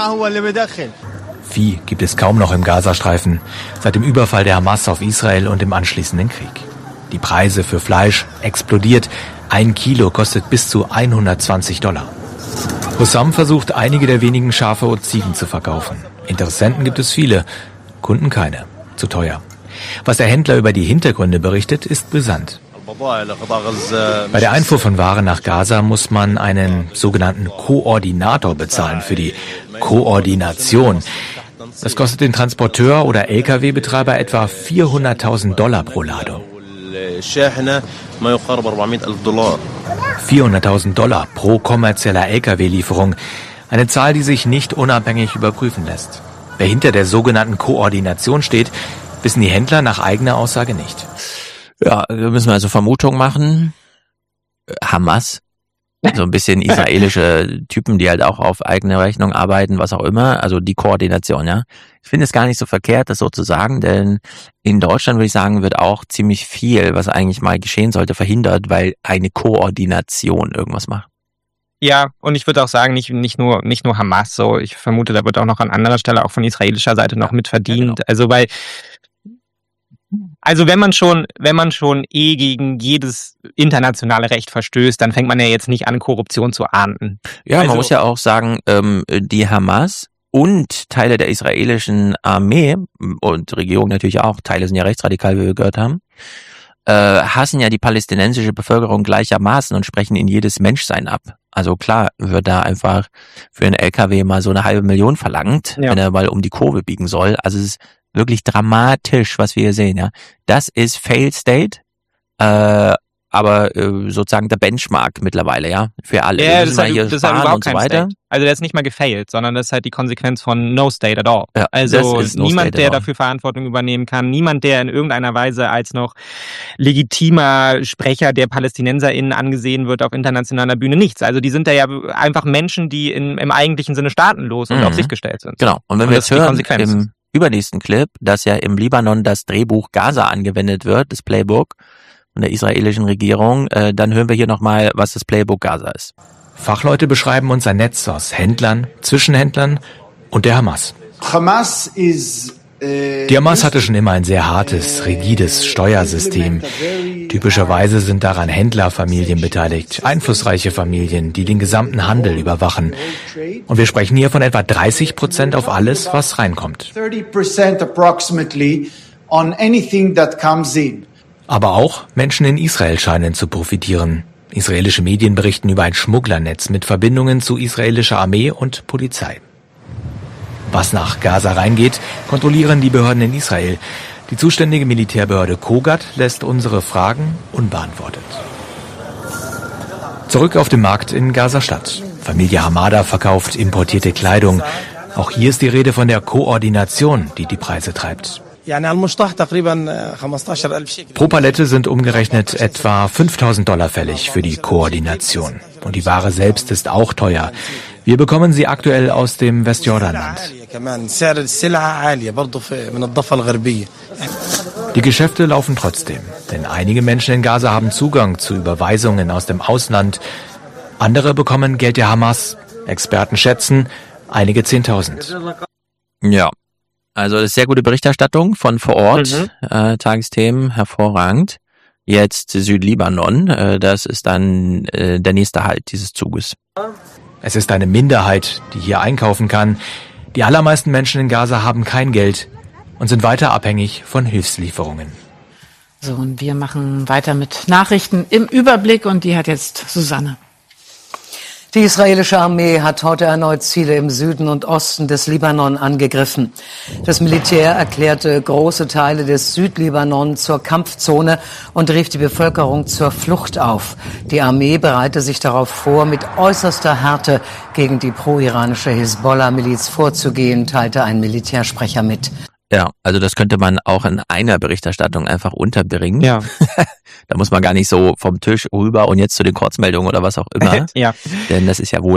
Vieh gibt es kaum noch im Gazastreifen, seit dem Überfall der Hamas auf Israel und dem anschließenden Krieg. Die Preise für Fleisch explodiert. 1 Kilo kostet bis zu $120. Hussam versucht, einige der wenigen Schafe und Ziegen zu verkaufen. Interessenten gibt es viele, Kunden keine. Zu teuer. Was der Händler über die Hintergründe berichtet, ist brisant. Bei der Einfuhr von Waren nach Gaza muss man einen sogenannten Koordinator bezahlen für die Koordination. Das kostet den Transporteur oder Lkw-Betreiber etwa $400.000 pro Ladung. $400.000 pro kommerzieller Lkw-Lieferung. Eine Zahl, die sich nicht unabhängig überprüfen lässt. Wer hinter der sogenannten Koordination steht, wissen die Händler nach eigener Aussage nicht. Ja, wir müssen also Vermutungen machen. Hamas, so ein bisschen israelische Typen, die halt auch auf eigene Rechnung arbeiten, was auch immer. Also die Koordination, ja. Ich finde es gar nicht so verkehrt, das so zu sagen, denn in Deutschland, würde ich sagen, wird auch ziemlich viel, was eigentlich mal geschehen sollte, verhindert, weil eine Koordination irgendwas macht. Ja, und ich würde auch sagen, nicht nur Hamas, so. Ich vermute, da wird auch noch an anderer Stelle auch von israelischer Seite noch mit verdient. Ja, genau. Also wenn man schon gegen jedes internationale Recht verstößt, dann fängt man ja jetzt nicht an, Korruption zu ahnden. Ja, man muss ja auch sagen, die Hamas und Teile der israelischen Armee und Regierung natürlich auch, Teile sind ja rechtsradikal, wie wir gehört haben, hassen ja die palästinensische Bevölkerung gleichermaßen und sprechen ihnen jedes Menschsein ab. Also klar wird da einfach für einen LKW mal so 500.000 verlangt, wenn er mal um die Kurve biegen soll. Also es ist wirklich dramatisch, was wir hier sehen, ja. Das ist Failed State, aber sozusagen der Benchmark mittlerweile, ja, für alle. Ja, das ist halt überhaupt kein State. Also der ist nicht mal gefailed, sondern das ist halt die Konsequenz von No State at all. Ja, also niemand, der dafür Verantwortung übernehmen kann, niemand, der in irgendeiner Weise als noch legitimer Sprecher der PalästinenserInnen angesehen wird auf internationaler Bühne, nichts. Also die sind da ja einfach Menschen, die im eigentlichen Sinne staatenlos und auf sich gestellt sind. Genau. Und wenn wir jetzt hören, im übernächsten Clip, dass ja im Libanon das Drehbuch Gaza angewendet wird, das Playbook von der israelischen Regierung, dann hören wir hier nochmal, was das Playbook Gaza ist. Fachleute beschreiben uns ein Netz aus Händlern, Zwischenhändlern und der Hamas. Die Hamas hatte schon immer ein sehr hartes, rigides Steuersystem. Typischerweise sind daran Händlerfamilien beteiligt, einflussreiche Familien, die den gesamten Handel überwachen. Und wir sprechen hier von etwa 30% auf alles, was reinkommt. Aber auch Menschen in Israel scheinen zu profitieren. Israelische Medien berichten über ein Schmugglernetz mit Verbindungen zu israelischer Armee und Polizei. Was nach Gaza reingeht, kontrollieren die Behörden in Israel. Die zuständige Militärbehörde Kogat lässt unsere Fragen unbeantwortet. Zurück auf dem Markt in Gaza-Stadt. Familie Hamada verkauft importierte Kleidung. Auch hier ist die Rede von der Koordination, die die Preise treibt. Pro Palette sind umgerechnet etwa $5.000 fällig für die Koordination. Und die Ware selbst ist auch teuer. Wir bekommen sie aktuell aus dem Westjordanland. Die Geschäfte laufen trotzdem, denn einige Menschen in Gaza haben Zugang zu Überweisungen aus dem Ausland. Andere bekommen Geld der Hamas. Experten schätzen, einige 10.000. Ja, also das ist sehr gute Berichterstattung von vor Ort. Tagesthemen, hervorragend. Jetzt Südlibanon, das ist dann der nächste Halt dieses Zuges. Es ist eine Minderheit, die hier einkaufen kann. Die allermeisten Menschen in Gaza haben kein Geld und sind weiter abhängig von Hilfslieferungen. So, und wir machen weiter mit Nachrichten im Überblick und die hat jetzt Susanne. Die israelische Armee hat heute erneut Ziele im Süden und Osten des Libanon angegriffen. Das Militär erklärte große Teile des Südlibanon zur Kampfzone und rief die Bevölkerung zur Flucht auf. Die Armee bereite sich darauf vor, mit äußerster Härte gegen die pro-iranische Hisbollah-Miliz vorzugehen, teilte ein Militärsprecher mit. Ja, also das könnte man auch in einer Berichterstattung einfach unterbringen. Ja. Da muss man gar nicht so vom Tisch rüber und jetzt zu den Kurzmeldungen oder was auch immer. Ja. Denn das ist ja wohl